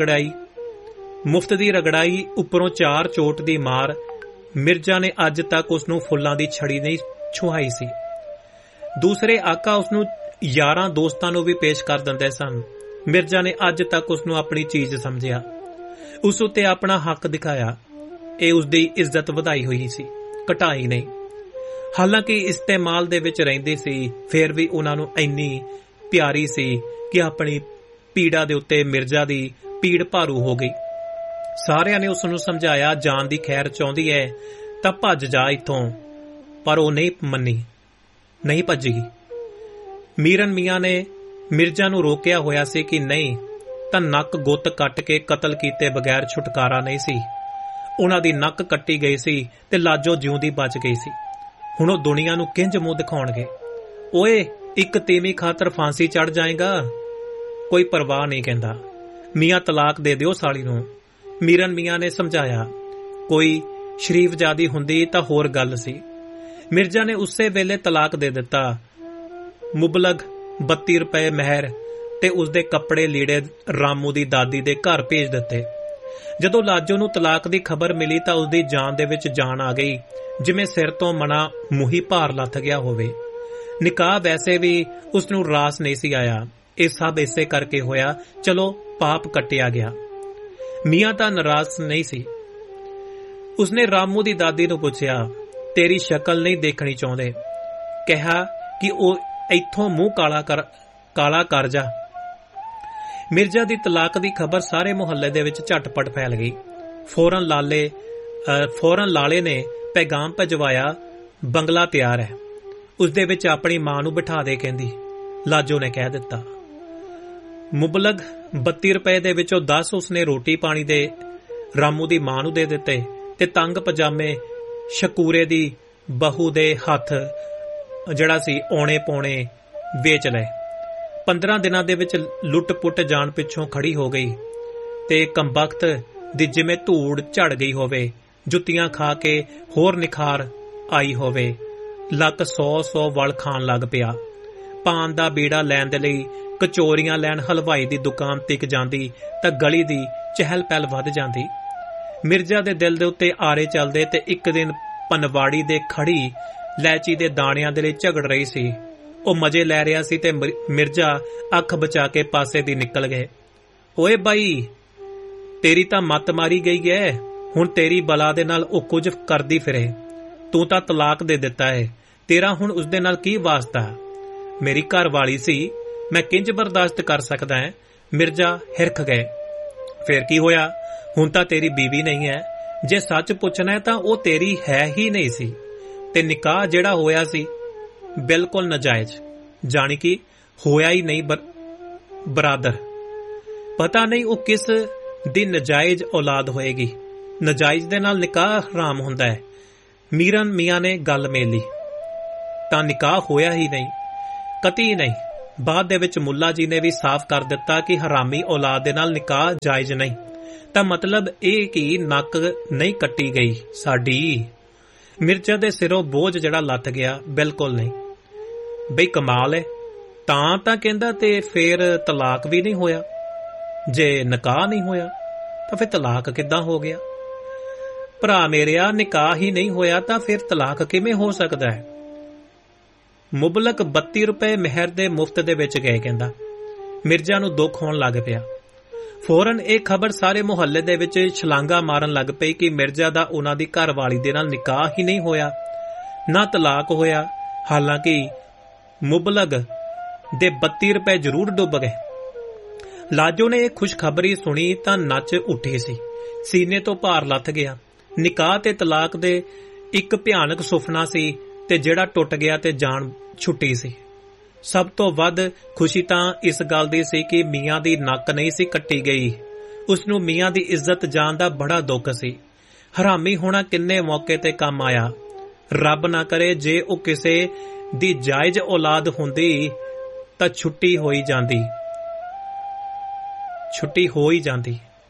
ਦੀ ਰਗੜਾਈ ਉੱਪਰੋਂ 4 ਚੋਟ ਦੀ ਮਾਰ। ਮਿਰਜ਼ਾ ਨੇ ਅੱਜ ਤੱਕ ਉਸਨੂੰ ਫੁੱਲਾਂ ਦੀ ਛੜੀ ਨਹੀਂ ਛੁਹਾਈ ਸੀ। ਦੂਸਰੇ ਆਕਾ ਉਸਨੂੰ ਯਾਰਾਂ ਦੋਸਤਾਂ ਨੂੰ ਵੀ ਪੇਸ਼ ਕਰ ਦਿੰਦੇ ਸਨ। ਮਿਰਜ਼ਾ ਨੇ ਅੱਜ ਤੱਕ ਉਸਨੂੰ ਆਪਣੀ ਚੀਜ਼ ਸਮਝਿਆ, ਉਸ ਉੱਤੇ ਆਪਣਾ ਹੱਕ ਦਿਖਾਇਆ। ਇਹ ਉਸਦੀ ਇੱਜ਼ਤ ਵਧਾਈ ਹੋਈ ਸੀ, ਘਟਾਈ ਨਹੀਂ। ਹਾਲਾਂਕਿ ਇਸਤੇਮਾਲ ਦੇ ਵਿੱਚ ਰਹਿੰਦੀ ਸੀ, ਫਿਰ ਵੀ ਉਹਨਾਂ ਨੂੰ ਇੰਨੀ ਪਿਆਰੀ ਸੀ ਕਿ ਆਪਣੀ ਪੀੜਾ ਦੇ ਉੱਤੇ ਮਿਰਜ਼ਾ ਦੀ ਪੀੜ ਭਾਰੂ ਹੋ ਗਈ। ਸਾਰਿਆਂ ਨੇ ਉਸ ਨੂੰ ਸਮਝਾਇਆ, ਜਾਨ ਦੀ ਖੈਰ ਚਾਹੁੰਦੀ ਹੈ ਤਾਂ ਭੱਜ ਜਾ ਇੱਥੋਂ, ਪਰ ਉਹ ਨਹੀਂ ਮੰਨੀ, ਨਹੀਂ ਭੱਜੇਗੀ। ਮੀਰਨ ਮੀਆਂ ਨੇ ਮਿਰਜ਼ਾ ਨੂੰ ਰੋਕਿਆ ਹੋਇਆ ਸੀ ਕਿ ਨਹੀਂ ਤਾਂ ਨੱਕ ਗੁੱਤ ਕੱਟ ਕੇ ਕਤਲ ਕੀਤੇ ਬਗੈਰ ਛੁਟਕਾਰਾ ਨਹੀਂ ਸੀ। ਉਹਨਾਂ ਦੀ ਨੱਕ ਕੱਟੀ ਗਈ ਸੀ ਤੇ ਲਾਜੋ ਜਿਉਂਦੀ ਬਚ ਗਈ ਸੀ। ਹੁਣ ਉਹ ਦੁਨੀਆ ਨੂੰ ਕਿੰਜ ਮੂੰਹ ਦਿਖਾਉਣਗੇ? ਓਏ, ਇੱਕ ਤੀਵੀਂ ਖਾਤਰ ਫਾਂਸੀ ਚੜ ਜਾਏਗਾ, ਕੋਈ ਪਰਵਾਹ ਨਹੀਂ ਕਹਿੰਦਾ। ਮੀਆਂ ਤਲਾਕ ਦੇ ਦਿਓ ਸਾਲੀ ਨੂੰ। ਮੀਰਨ ਮੀਆਂ ਨੇ ਸਮਝਾਇਆ। ਕੋਈ ਸ਼ਰੀਫਜ਼ਾਦੀ ਹੁੰਦੀ ਤਾਂ ਹੋਰ ਗੱਲ ਸੀ। ਮਿਰਜ਼ਾ ਨੇ ਉਸੇ ਵੇਲੇ ਤਲਾਕ ਦੇ ਦਿੱਤਾ। ਮੁਬਲਗ 32 ਰੁਪਏ ਮਹਿਰ ਤੇ ਉਸਦੇ ਕੱਪੜੇ ਲੀੜੇ ਰਾਮੂ ਦੀ ਦਾਦੀ ਦੇ ਘਰ ਭੇਜ ਦਿੱਤੇ। ਜਦੋਂ ਲਾਜੋ ਨੂੰ ਤਲਾਕ ਦੀ ਖਬਰ ਮਿਲੀ ਤਾਂ ਉਸਦੀ ਜਾਨ ਦੇ ਵਿੱਚ ਜਾਨ ਆ ਗਈ, ਜਿਵੇਂ ਸਿਰ ਤੋਂ ਮਣਾ ਮੂੰਹੀ ਭਾਰ ਲੱਥ ਗਿਆ ਹੋਵੇ। ਨਿਕਾਹ ਵੈਸੇ ਵੀ ਉਸ ਨੂੰ ਰਾਸ ਨਹੀਂ ਸੀ ਆਇਆ। ਇਹ ਸਭ ਇਸੇ ਕਰਕੇ ਹੋਇਆ। ਚਲੋ, ਪਾਪ ਕੱਟਿਆ ਗਿਆ। ਮੀਆਂ ਤਾਂ ਨਾਰਾਜ਼ ਨਹੀਂ ਸੀ। ਉਸਨੇ ਰਾਮੂ ਦੀ ਦਾਦੀ ਨੂੰ ਪੁੱਛਿਆ, ਤੇਰੀ ਸ਼ਕਲ ਨਹੀਂ ਦੇਖਣੀ ਚਾਹੁੰਦੇ। ਕਿਹਾ ਕਿ ਉਹ ਇੱਥੋਂ ਮੂੰਹ ਕਾਲਾ ਕਰ ਜਾ। ਮਿਰਜ਼ਾ ਦੀ ਤਲਾਕ ਦੀ ਖਬਰ ਸਾਰੇ ਮੁਹੱਲੇ ਦੇ ਵਿੱਚ ਝਟਪਟ ਫੈਲ ਗਈ। ਫੌਰਨ ਲਾਲੇ ਨੇ ਪੈਗਾਮ ਭਜਵਾਇਆ, ਬੰਗਲਾ ਤਿਆਰ ਹੈ, ਉਸਦੇ ਵਿੱਚ ਆਪਣੀ ਮਾਂ ਨੂੰ ਬਿਠਾ ਦੇ ਕਹਿੰਦੀ। ਲਾਜੋ ਨੇ ਕਹਿ ਦਿੱਤਾ। ਮੁਬਲਗ 32 ਰੁਪਏ ਦੇ ਵਿੱਚੋਂ 10 ਉਸਨੇ ਰੋਟੀ ਪਾਣੀ ਦੇ ਰਾਮੂ ਦੀ ਮਾਂ ਨੂੰ ਦੇ ਦਿੱਤੇ ਤੇ ਤੰਗ ਪਜਾਮੇ ਸ਼ਕੂਰੇ ਦੀ ਬਹੂ ਦੇ ਹੱਥ ਜਿਹੜਾ ਸੀ ਔਣੇ ਪੌਣੇ ਵੇਚ ਲਏ। 15 ਦਿਨਾਂ ਦੇ ਵਿੱਚ ਲੁੱਟ-ਪੁੱਟ ਜਾਣ ਪਿੱਛੋਂ ਖੜੀ ਹੋ ਗਈ ਤੇ ਕੰਬਖਤ ਦੀ ਜਿਵੇਂ ਧੂੜ ਝੜ ਗਈ ਹੋਵੇ, ਜੁੱਤੀਆਂ ਖਾ ਕੇ ਹੋਰ ਨਿਖਾਰ ਆਈ ਹੋਵੇ। ਲੱਕ 100 ਵਲ ਖਾਣ ਲੱਗ ਪਿਆ। ਪਾਨ ਦਾ ਬੀੜਾ ਲੈਣ ਦੇ ਲਈ ਕਚੋਰੀਆਂ ਲੈਣ ਹਲਵਾਈ ਦੀ ਦੁਕਾਨ ਟਿਕ ਜਾਂਦੀ ਤਾਂ ਗਲੀ ਦੀ ਚਹਿਲ ਪਹਿਲ ਵੱਧ ਜਾਂਦੀ। ਮਿਰਜ਼ਾ ਦੇ ਦਿਲ ਦੇ ਉੱਤੇ ਆਰੇ ਚੱਲਦੇ ਤੇ ਇੱਕ ਦਿਨ ਪਨਵਾੜੀ ਦੇ ਖੜੀ ਲੈਚੀ ਦੇ ਦਾਣਿਆਂ ਦੇ ਲਈ ਝਗੜ ਰਹੀ ਸੀ। ਉਹ ਮਜ਼ੇ ਲੈ ਰਿਹਾ ਸੀ ਤੇ ਮਿਰਜ਼ਾ ਅੱਖ ਬਚਾ ਕੇ ਪਾਸੇ ਦੀ ਨਿਕਲ ਗਏ। ਓਏ ਬਾਈ, ਤੇਰੀ ਤਾਂ ਮੱਤ ਮਾਰੀ ਗਈ ਐ। ਹੁਣ ਤੇਰੀ ਬਲਾ ਦੇ ਨਾਲ ਉਹ ਕੁਝ ਕਰਦੀ ਫਿਰੇ। ਤੂੰ ਤਾਂ ਤਲਾਕ ਦੇ ਦਿੱਤਾ ਏ, ਤੇਰਾ ਹੁਣ ਉਸਦੇ ਨਾਲ ਕੀ ਵਾਸਤਾ? ਮੇਰੀ ਘਰ ਵਾਲੀ ਸੀ, ਮੈਂ ਕਿੰਜ ਬਰਦਾਸ਼ਤ ਕਰ ਸਕਦਾ ਹੈ? ਮਿਰਜ਼ਾ ਹਿਰਖ ਗਏ। ਫੇਰ ਕੀ ਹੋਇਆ? ਹੁਣ ਤਾਂ ਤੇਰੀ ਬੀਵੀ ਨਹੀਂ ਹੈ। ਜੇ ਸੱਚ ਪੁੱਛਣਾ ਤਾਂ ਉਹ ਤੇਰੀ ਹੈ ਹੀ ਨਹੀਂ ਸੀ ਤੇ ਨਿਕਾਹ ਜਿਹੜਾ ਹੋਇਆ ਸੀ ਬਿਲਕੁਲ ਨਾਜਾਇਜ਼, ਜਾਣੀ ਕਿ ਹੋਇਆ ਹੀ ਨਹੀਂ। ਬਰਾਦਰ, ਪਤਾ ਨਹੀਂ ਉਹ ਕਿਸ ਦੀ ਨਾਜਾਇਜ਼ ਔਲਾਦ ਹੋਏਗੀ। ਨਾਜਾਇਜ਼ ਦੇ ਨਾਲ ਨਿਕਾਹ ਹਰਾਮ ਹੁੰਦਾ ਹੈ। ਮੀਰਨ ਮੀਆਂ ਨੇ ਗੱਲ ਮੇਲੀ। ਤਾਂ ਨਿਕਾਹ ਹੋਇਆ ਹੀ ਨਹੀਂ, ਕਤੀ ਨਹੀਂ। ਬਾਅਦ ਦੇ ਵਿੱਚ ਮੁੱਲਾ ਜੀ ਨੇ ਵੀ ਸਾਫ਼ ਕਰ ਦਿੱਤਾ ਕਿ ਹਰਾਮੀ ਔਲਾਦ ਦੇ ਨਾਲ ਨਿਕਾਹ ਜਾਇਜ਼ ਨਹੀਂ। ਤਾਂ ਮਤਲਬ ਇਹ ਕਿ ਨੱਕ ਨਹੀਂ ਕੱਟੀ ਗਈ ਸਾਡੀ। ਮਿਰਜ਼ਾ ਦੇ ਸਿਰੋਂ ਬੋਝ ਜਿਹੜਾ ਲੱਥ ਗਿਆ। ਬਿਲਕੁਲ ਨਹੀਂ। ਬਈ ਕਮਾਲ ਹੈ। ਤਾਂ ਕਹਿੰਦਾ ਤੇ ਫੇਰ ਤਲਾਕ ਵੀ ਨਹੀਂ ਹੋਇਆ। ਜੇ ਨਿਕਾਹ ਨਹੀਂ ਹੋਇਆ ਤਾਂ ਫਿਰ ਤਲਾਕ ਕਿੱਦਾਂ ਹੋ ਗਿਆ? ਭਰਾ ਮੇਰਿਆ, ਨਿਕਾਹ ਹੀ ਨਹੀਂ ਹੋਇਆ ਤਾਂ ਫਿਰ ਤਲਾਕ ਕਿਵੇਂ ਹੋ ਸਕਦਾ ਹੈ? ਮੁਬਲਕ 32 ਰੁਪਏ ਮਹਿਰ ਦੇ ਮੁਫਤ ਦੇ ਵਿੱਚ ਗਏ ਕਹਿੰਦਾ। ਮਿਰਜ਼ਾ ਨੂੰ ਦੁੱਖ ਹੋਣ ਲੱਗ ਪਿਆ। ਫੌਰਨ ਇਹ ਖਬਰ ਸਾਰੇ ਮੁਹੱਲੇ ਦੇ ਵਿੱਚ ਛਲਾਂਗਾ ਮਾਰਨ ਲੱਗ ਪਈ ਕਿ ਮਿਰਜ਼ਾ ਦਾ ਉਹਨਾਂ ਦੀ ਘਰ ਵਾਲੀ ਦੇ ਨਾਲ ਨਿਕਾਹ ਹੀ ਨਹੀਂ ਹੋਇਆ, ਨਾ ਤਲਾਕ ਹੋਇਆ। ਹਾਲਾਂਕਿ ਮੁਬਲਗ ਦੇ 32 ਰੁਪਏ ਜ਼ਰੂਰ ਡੁੱਬ ਗਏ। ਲਾਜੋ ਨੇ ਇਹ ਖੁਸ਼ਖਬਰੀ ਸੁਣੀ ਤਾਂ ਨੱਚ ਉੱਠੀ ਸੀ। ਸੀਨੇ ਤੋਂ ਭਾਰ ਲੱਥ ਗਿਆ। ਨਿਕਾਹ ਤੇ ਤਲਾਕ ਦੇ ਇੱਕ ਭਿਆਨਕ ਸੁਪਨਾ ਸੀ ਤੇ ਜਿਹੜਾ ਟੁੱਟ ਗਿਆ ਤੇ ਜਾਨ ਛੁੱਟੀ ਸੀ। ਸਭ ਤੋਂ ਵੱਧ ਖੁਸ਼ੀ ਤਾਂ ਇਸ ਗੱਲ ਦੀ ਸੀ ਕਿ ਮੀਆਂ ਦੀ ਨੱਕ ਨਹੀਂ ਸੀ ਕੱਟੀ ਗਈ। ਉਸ ਨੂੰ ਮੀਆਂ ਦੀ ਇੱਜ਼ਤ ਜਾਣ ਦਾ ਬੜਾ ਦੁੱਖ ਸੀ। ਹਰਾਮੀ ਹੋਣਾ ਕਿੰਨੇ ਮੌਕੇ ਤੇ ਕੰਮ ਆਇਆ। ਰੱਬ ਨਾ ਕਰੇ ਜੇ ਉਹ ਕਿਸੇ ਦੀ ਜਾਇਜ਼ ਔਲਾਦ ਹੁੰਦੀ ਤਾਂ ਛੁੱਟੀ ਹੋ ਹੀ ਜਾਂਦੀ।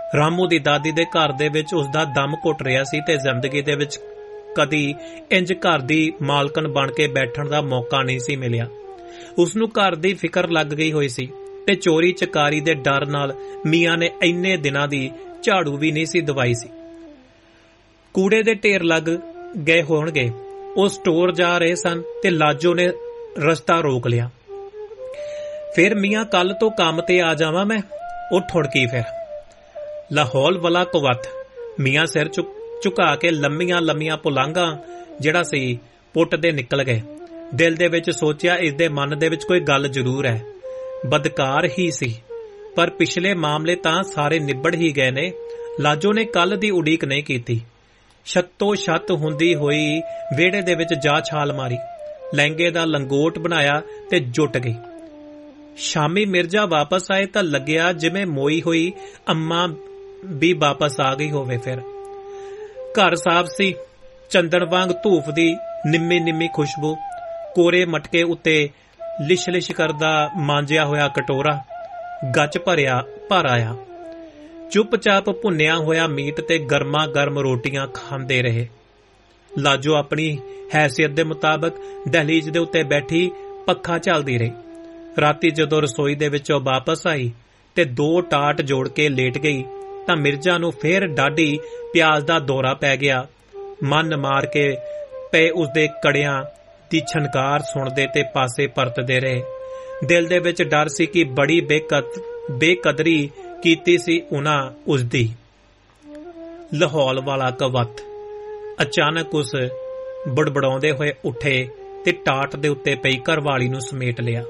ਰਾਮੂ ਦੀ ਦਾਦੀ ਦੇ ਘਰ ਦੇ ਵਿੱਚ ਉਸ ਦਾ ਦਮ ਘੁੱਟ ਰਿਹਾ ਸੀ ਤੇ ਜ਼ਿੰਦਗੀ ਦੇ ਵਿੱਚ ਕਦੀ ਇੰਜ ਘਰ ਦੀ ਮਾਲਕਣ ਬਣ ਕੇ ਬੈਠਣ ਦਾ ਮੌਕਾ ਨਹੀਂ ਸੀ ਮਿਲਿਆ। ਉਸ ਨੂੰ ਘਰ ਦੀ ਫਿਕਰ ਲੱਗ ਗਈ ਹੋਈ ਸੀ ਤੇ ਚੋਰੀ ਚਕਾਰੀ ਦੇ ਡਰ ਨਾਲ ਮੀਆਂ ਨੇ ਇੰਨੇ ਦਿਨਾਂ ਦੀ ਝਾੜੂ ਵੀ ਨਹੀਂ ਸੀ ਦਵਾਈ ਸੀ। ਕੂੜੇ ਦੇ ਢੇਰ ਲੱਗ ਗਏ ਹੋਣਗੇ। ਉਹ ਸਟੋਰ ਜਾ ਰਹੇ ਸਨ ਤੇ ਲਾਜੋ ਨੇ ਰਸਤਾ ਰੋਕ ਲਿਆ। ਫਿਰ ਮੀਆਂ ਕੱਲ ਤੋਂ ਕੰਮ ਤੇ ਆ ਜਾਵਾਂ ਮੈਂ, ਉਹ ਠੁੜਕੀ। ਫਿਰ ਲਾਹੌਲ ਵਾਲਾ ਕੁਵੱਤ ਮੀਆਂ ਸਿਰ ਝੁਕਾ ਕੇ ਲੰਮੀਆਂ ਪੁਲਾਂਘਾਂ ਜਿਹੜਾ ਸੀ ਪੁੱਟ ਦੇ ਨਿਕਲ ਗਏ। ਦਿਲ ਦੇ ਵਿੱਚ ਸੋਚਿਆ ਇਸ ਦੇ ਮਨ ਦੇ ਵਿੱਚ ਕੋਈ ਗੱਲ ਜ਼ਰੂਰ ਹੈ। ਬਦਕਾਰ ਹੀ ਸੀ, ਪਰ ਪਿਛਲੇ ਮਾਮਲੇ ਤਾਂ ਸਾਰੇ ਨਿਬੜ ਹੀ ਗਏ ਨੇ। ਲਾਜੋ ਨੇ ਕੱਲ ਦੀ ਉਡੀਕ ਨਹੀਂ ਕੀਤੀ। ਛੱਤੋਂ ਛੱਤ ਹੁੰਦੀ ਹੋਈ ਵਿਹੜੇ ਦੇ ਵਿੱਚ ਜਾ ਛਾਲ ਮਾਰੀ, ਲਹਿੰਗੇ ਦਾ ਲੰਗੋਟ ਬਣਾਇਆ ਤੇ ਜੁੱਟ ਗਈ। ਸ਼ਾਮੀ ਮਿਰਜ਼ਾ ਵਾਪਸ ਆਏ ਤਾਂ ਲੱਗਿਆ ਜਿਵੇਂ ਮੋਈ ਹੋਈ ਅੰਮਾ ਵੀ ਵਾਪਸ ਆ ਗਈ ਹੋਵੇ। ਫਿਰ ਘਰ ਸਾਫ਼ ਸੀ, ਚੰਦਨ ਵਾਂਗ ਧੂਫ ਦੀ ਨਿੰਮੀ ਖੁਸ਼ਬੂ, ਕੋਰੇ ਮਟਕੇ ਉੱਤੇ ਲਿਸ਼ ਕਰਦਾ ਮਾਂਜਿਆ ਹੋਇਆ ਕਟੋਰਾ, ਗੱਚ ਭਰ ਆਇਆ। ਚੁੱਪਚਾਪ ਭੁੰਨਿਆ ਹੋਇਆ ਮੀਟ ਤੇ ਗਰਮਾ ਗਰਮ ਰੋਟੀਆਂ ਖਾਂਦੇ ਰਹੇ। ਲਾਜੋ ਆਪਣੀ ਹੈਸੀਅਤ ਦੇ ਮੁਤਾਬਕ ਦਹਲੀਜ਼ ਦੇ ਉੱਤੇ ਬੈਠੀ ਪੱਖਾ ਝੱਲਦੀ ਰਹੀ। ਰਾਤੀ ਜਦੋਂ ਰਸੋਈ ਦੇ ਵਿੱਚੋਂ ਵਾਪਸ ਆਈ ਤੇ 2 ਟਾਟ ਜੋੜ ਕੇ ਲੇਟ ਗਈ ਤਾਂ ਮਿਰਜ਼ਾ ਨੂੰ ਫੇਰ ਡਾਢੀ ਪਿਆਜ਼ ਦਾ ਦੌਰਾ ਪੈ ਗਿਆ। ਮਨ ਮਾਰ ਕੇ ਪਏ ਉਸਦੇ ਕੜਿਆਂ ਦੀ ਛਣਕਾਰ ਸੁਣਦੇ ਤੇ ਪਾਸੇ ਪਰਤਦੇ ਰਹੇ। ਦਿਲ ਦੇ ਵਿੱਚ ਡਰ ਸੀ ਕਿ ਬੜੀ ਬੇਕਦਰੀ ਕੀਤੀ ਸੀ ਉਹਨਾਂ ਉਸਦੀ। ਲਾਹੌਲ ਵਾਲਾ ਕੁਵੱਤ ਅਚਾਨਕ ਉਸ ਬੜਬੜਾਉਂਦੇ ਹੋਏ ਉੱਠੇ ਤੇ ਟਾਟ ਦੇ ਉੱਤੇ ਪਈ ਘਰਵਾਲੀ ਨੂੰ ਸਮੇਟ ਲਿਆ।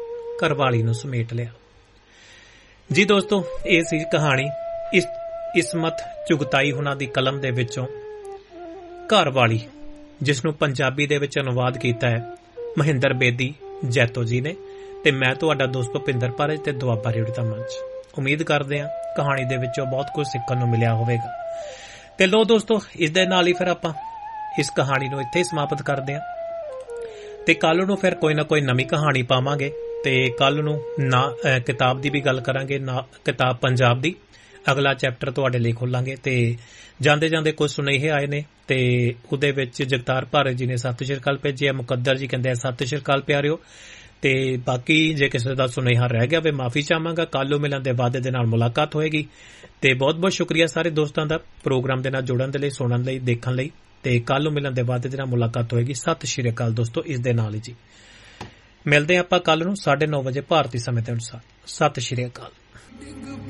ਜੀ ਦੋਸਤੋ, ਇਹ ਸੀ ਕਹਾਣੀ ਇਸਮਤ ਚੁਗਤਾਈ ਹੁਣਾਂ ਦੀ ਕਲਮ ਦੇ ਵਿੱਚੋਂ ਘਰਵਾਲੀ, ਜਿਸ ਨੂੰ ਪੰਜਾਬੀ ਦੇ ਵਿੱਚ ਅਨੁਵਾਦ ਕੀਤਾ ਹੈ ਮਹਿੰਦਰ ਬੇਦੀ ਜੈਤੋ ਜੀ ਨੇ, ਤੇ ਮੈਂ ਤੁਹਾਡਾ ਦੋਸਤ ਭੁਪਿੰਦਰ ਪਾਰਜ ਤੇ ਦੁਆਬਾ ਰੇਡੀਓ ਦਾ ਮੰਚ। ਉਮੀਦ ਕਰਦੇ ਹਾਂ ਕਹਾਣੀ ਦੇ ਵਿੱਚੋਂ ਬਹੁਤ ਕੁਝ ਸਿੱਖਣ ਨੂੰ ਮਿਲਿਆ ਹੋਵੇਗਾ। ਤੇ ਲੋ ਦੋਸਤੋ, ਇਸ ਦੇ ਨਾਲ ਹੀ ਫਿਰ ਆਪਾਂ ਇਸ ਕਹਾਣੀ ਨੂੰ ਇੱਥੇ ਹੀ ਸਮਾਪਤ ਕਰਦੇ ਹਾਂ ਤੇ ਕੱਲ ਨੂੰ ਫਿਰ ਕੋਈ ਨਾ ਕੋਈ ਨਵੀਂ ਕਹਾਣੀ ਪਾਵਾਂਗੇ। ਤੇ ਕੱਲ ਨੂੰ ਨਾ ਕਿਤਾਬ ਦੀ ਵੀ ਗੱਲ ਕਰਾਂਗੇ, ਨਾ ਕਿਤਾਬ ਪੰਜਾਬ ਦੀ ਅਗਲਾ ਚੈਪਟਰ ਤੁਹਾਡੇ ਲਈ ਖੋਲਾਂਗੇ। ਤੇ ਜਾਂਦੇ ਕੁਝ ਸੁਨੇਹੇ ਆਏ ਨੇ ਤੇ ਉਹਦੇ ਵਿੱਚ ਜਗਤਾਰ ਭਾਰਤ ਜੀ ਨੇ ਸਤਿ ਸ਼੍ਰੀ ਅਕਾਲ ਭੇਜਿਆ। ਮੁਕੱਦਰ ਜੀ ਕਹਿੰਦੇ ਸਤਿ ਸ਼੍ਰੀ ਅਕਾਲ ਪਿਆਰਿਓ। ਤੇ ਬਾਕੀ ਜੇ ਕਿਸੇ ਦਾ ਸੁਨੇਹਾ ਰਹਿ ਗਿਆ ਵੇ ਮਾਫੀ ਚਾਹਾਂਗਾ। ਕੱਲ ਨੂੰ ਮਿਲਣ ਦੇ ਵਾਅਦੇ ਦੇ ਨਾਲ ਮੁਲਾਕਾਤ ਹੋਏਗੀ। ਤੇ ਬਹੁਤ ਬਹੁਤ ਸ਼ੁਕਰੀਆ ਸਾਰੇ ਦੋਸਤਾਂ ਦਾ ਪ੍ਰੋਗਰਾਮ ਦੇ ਨਾਲ ਜੁੜਨ ਦੇ ਲਈ, ਸੁਣਨ ਲਈ, ਦੇਖਣ ਲਈ। ਤੇ ਕੱਲ ਨੂੰ ਮਿਲਣ ਦੇ ਵਾਅਦੇ ਦੇ ਨਾਲ ਮੁਲਾਕਾਤ ਹੋਏਗੀ। ਸਤਿ ਸ਼੍ਰੀ ਅਕਾਲ ਦੋਸਤੋ। ਇਸ ਦੇ ਨਾਲ ਹੀ ਜੀ ਮਿਲਦੇ ਆਪਾਂ ਕੱਲ ਨੂੰ 9:30 ਵਜੇ ਭਾਰਤੀ ਸਮੇਂ ਦੇ ਅਨੁਸਾਰ। ਸਤਿ ਸ਼੍ਰੀ ਅਕਾਲ।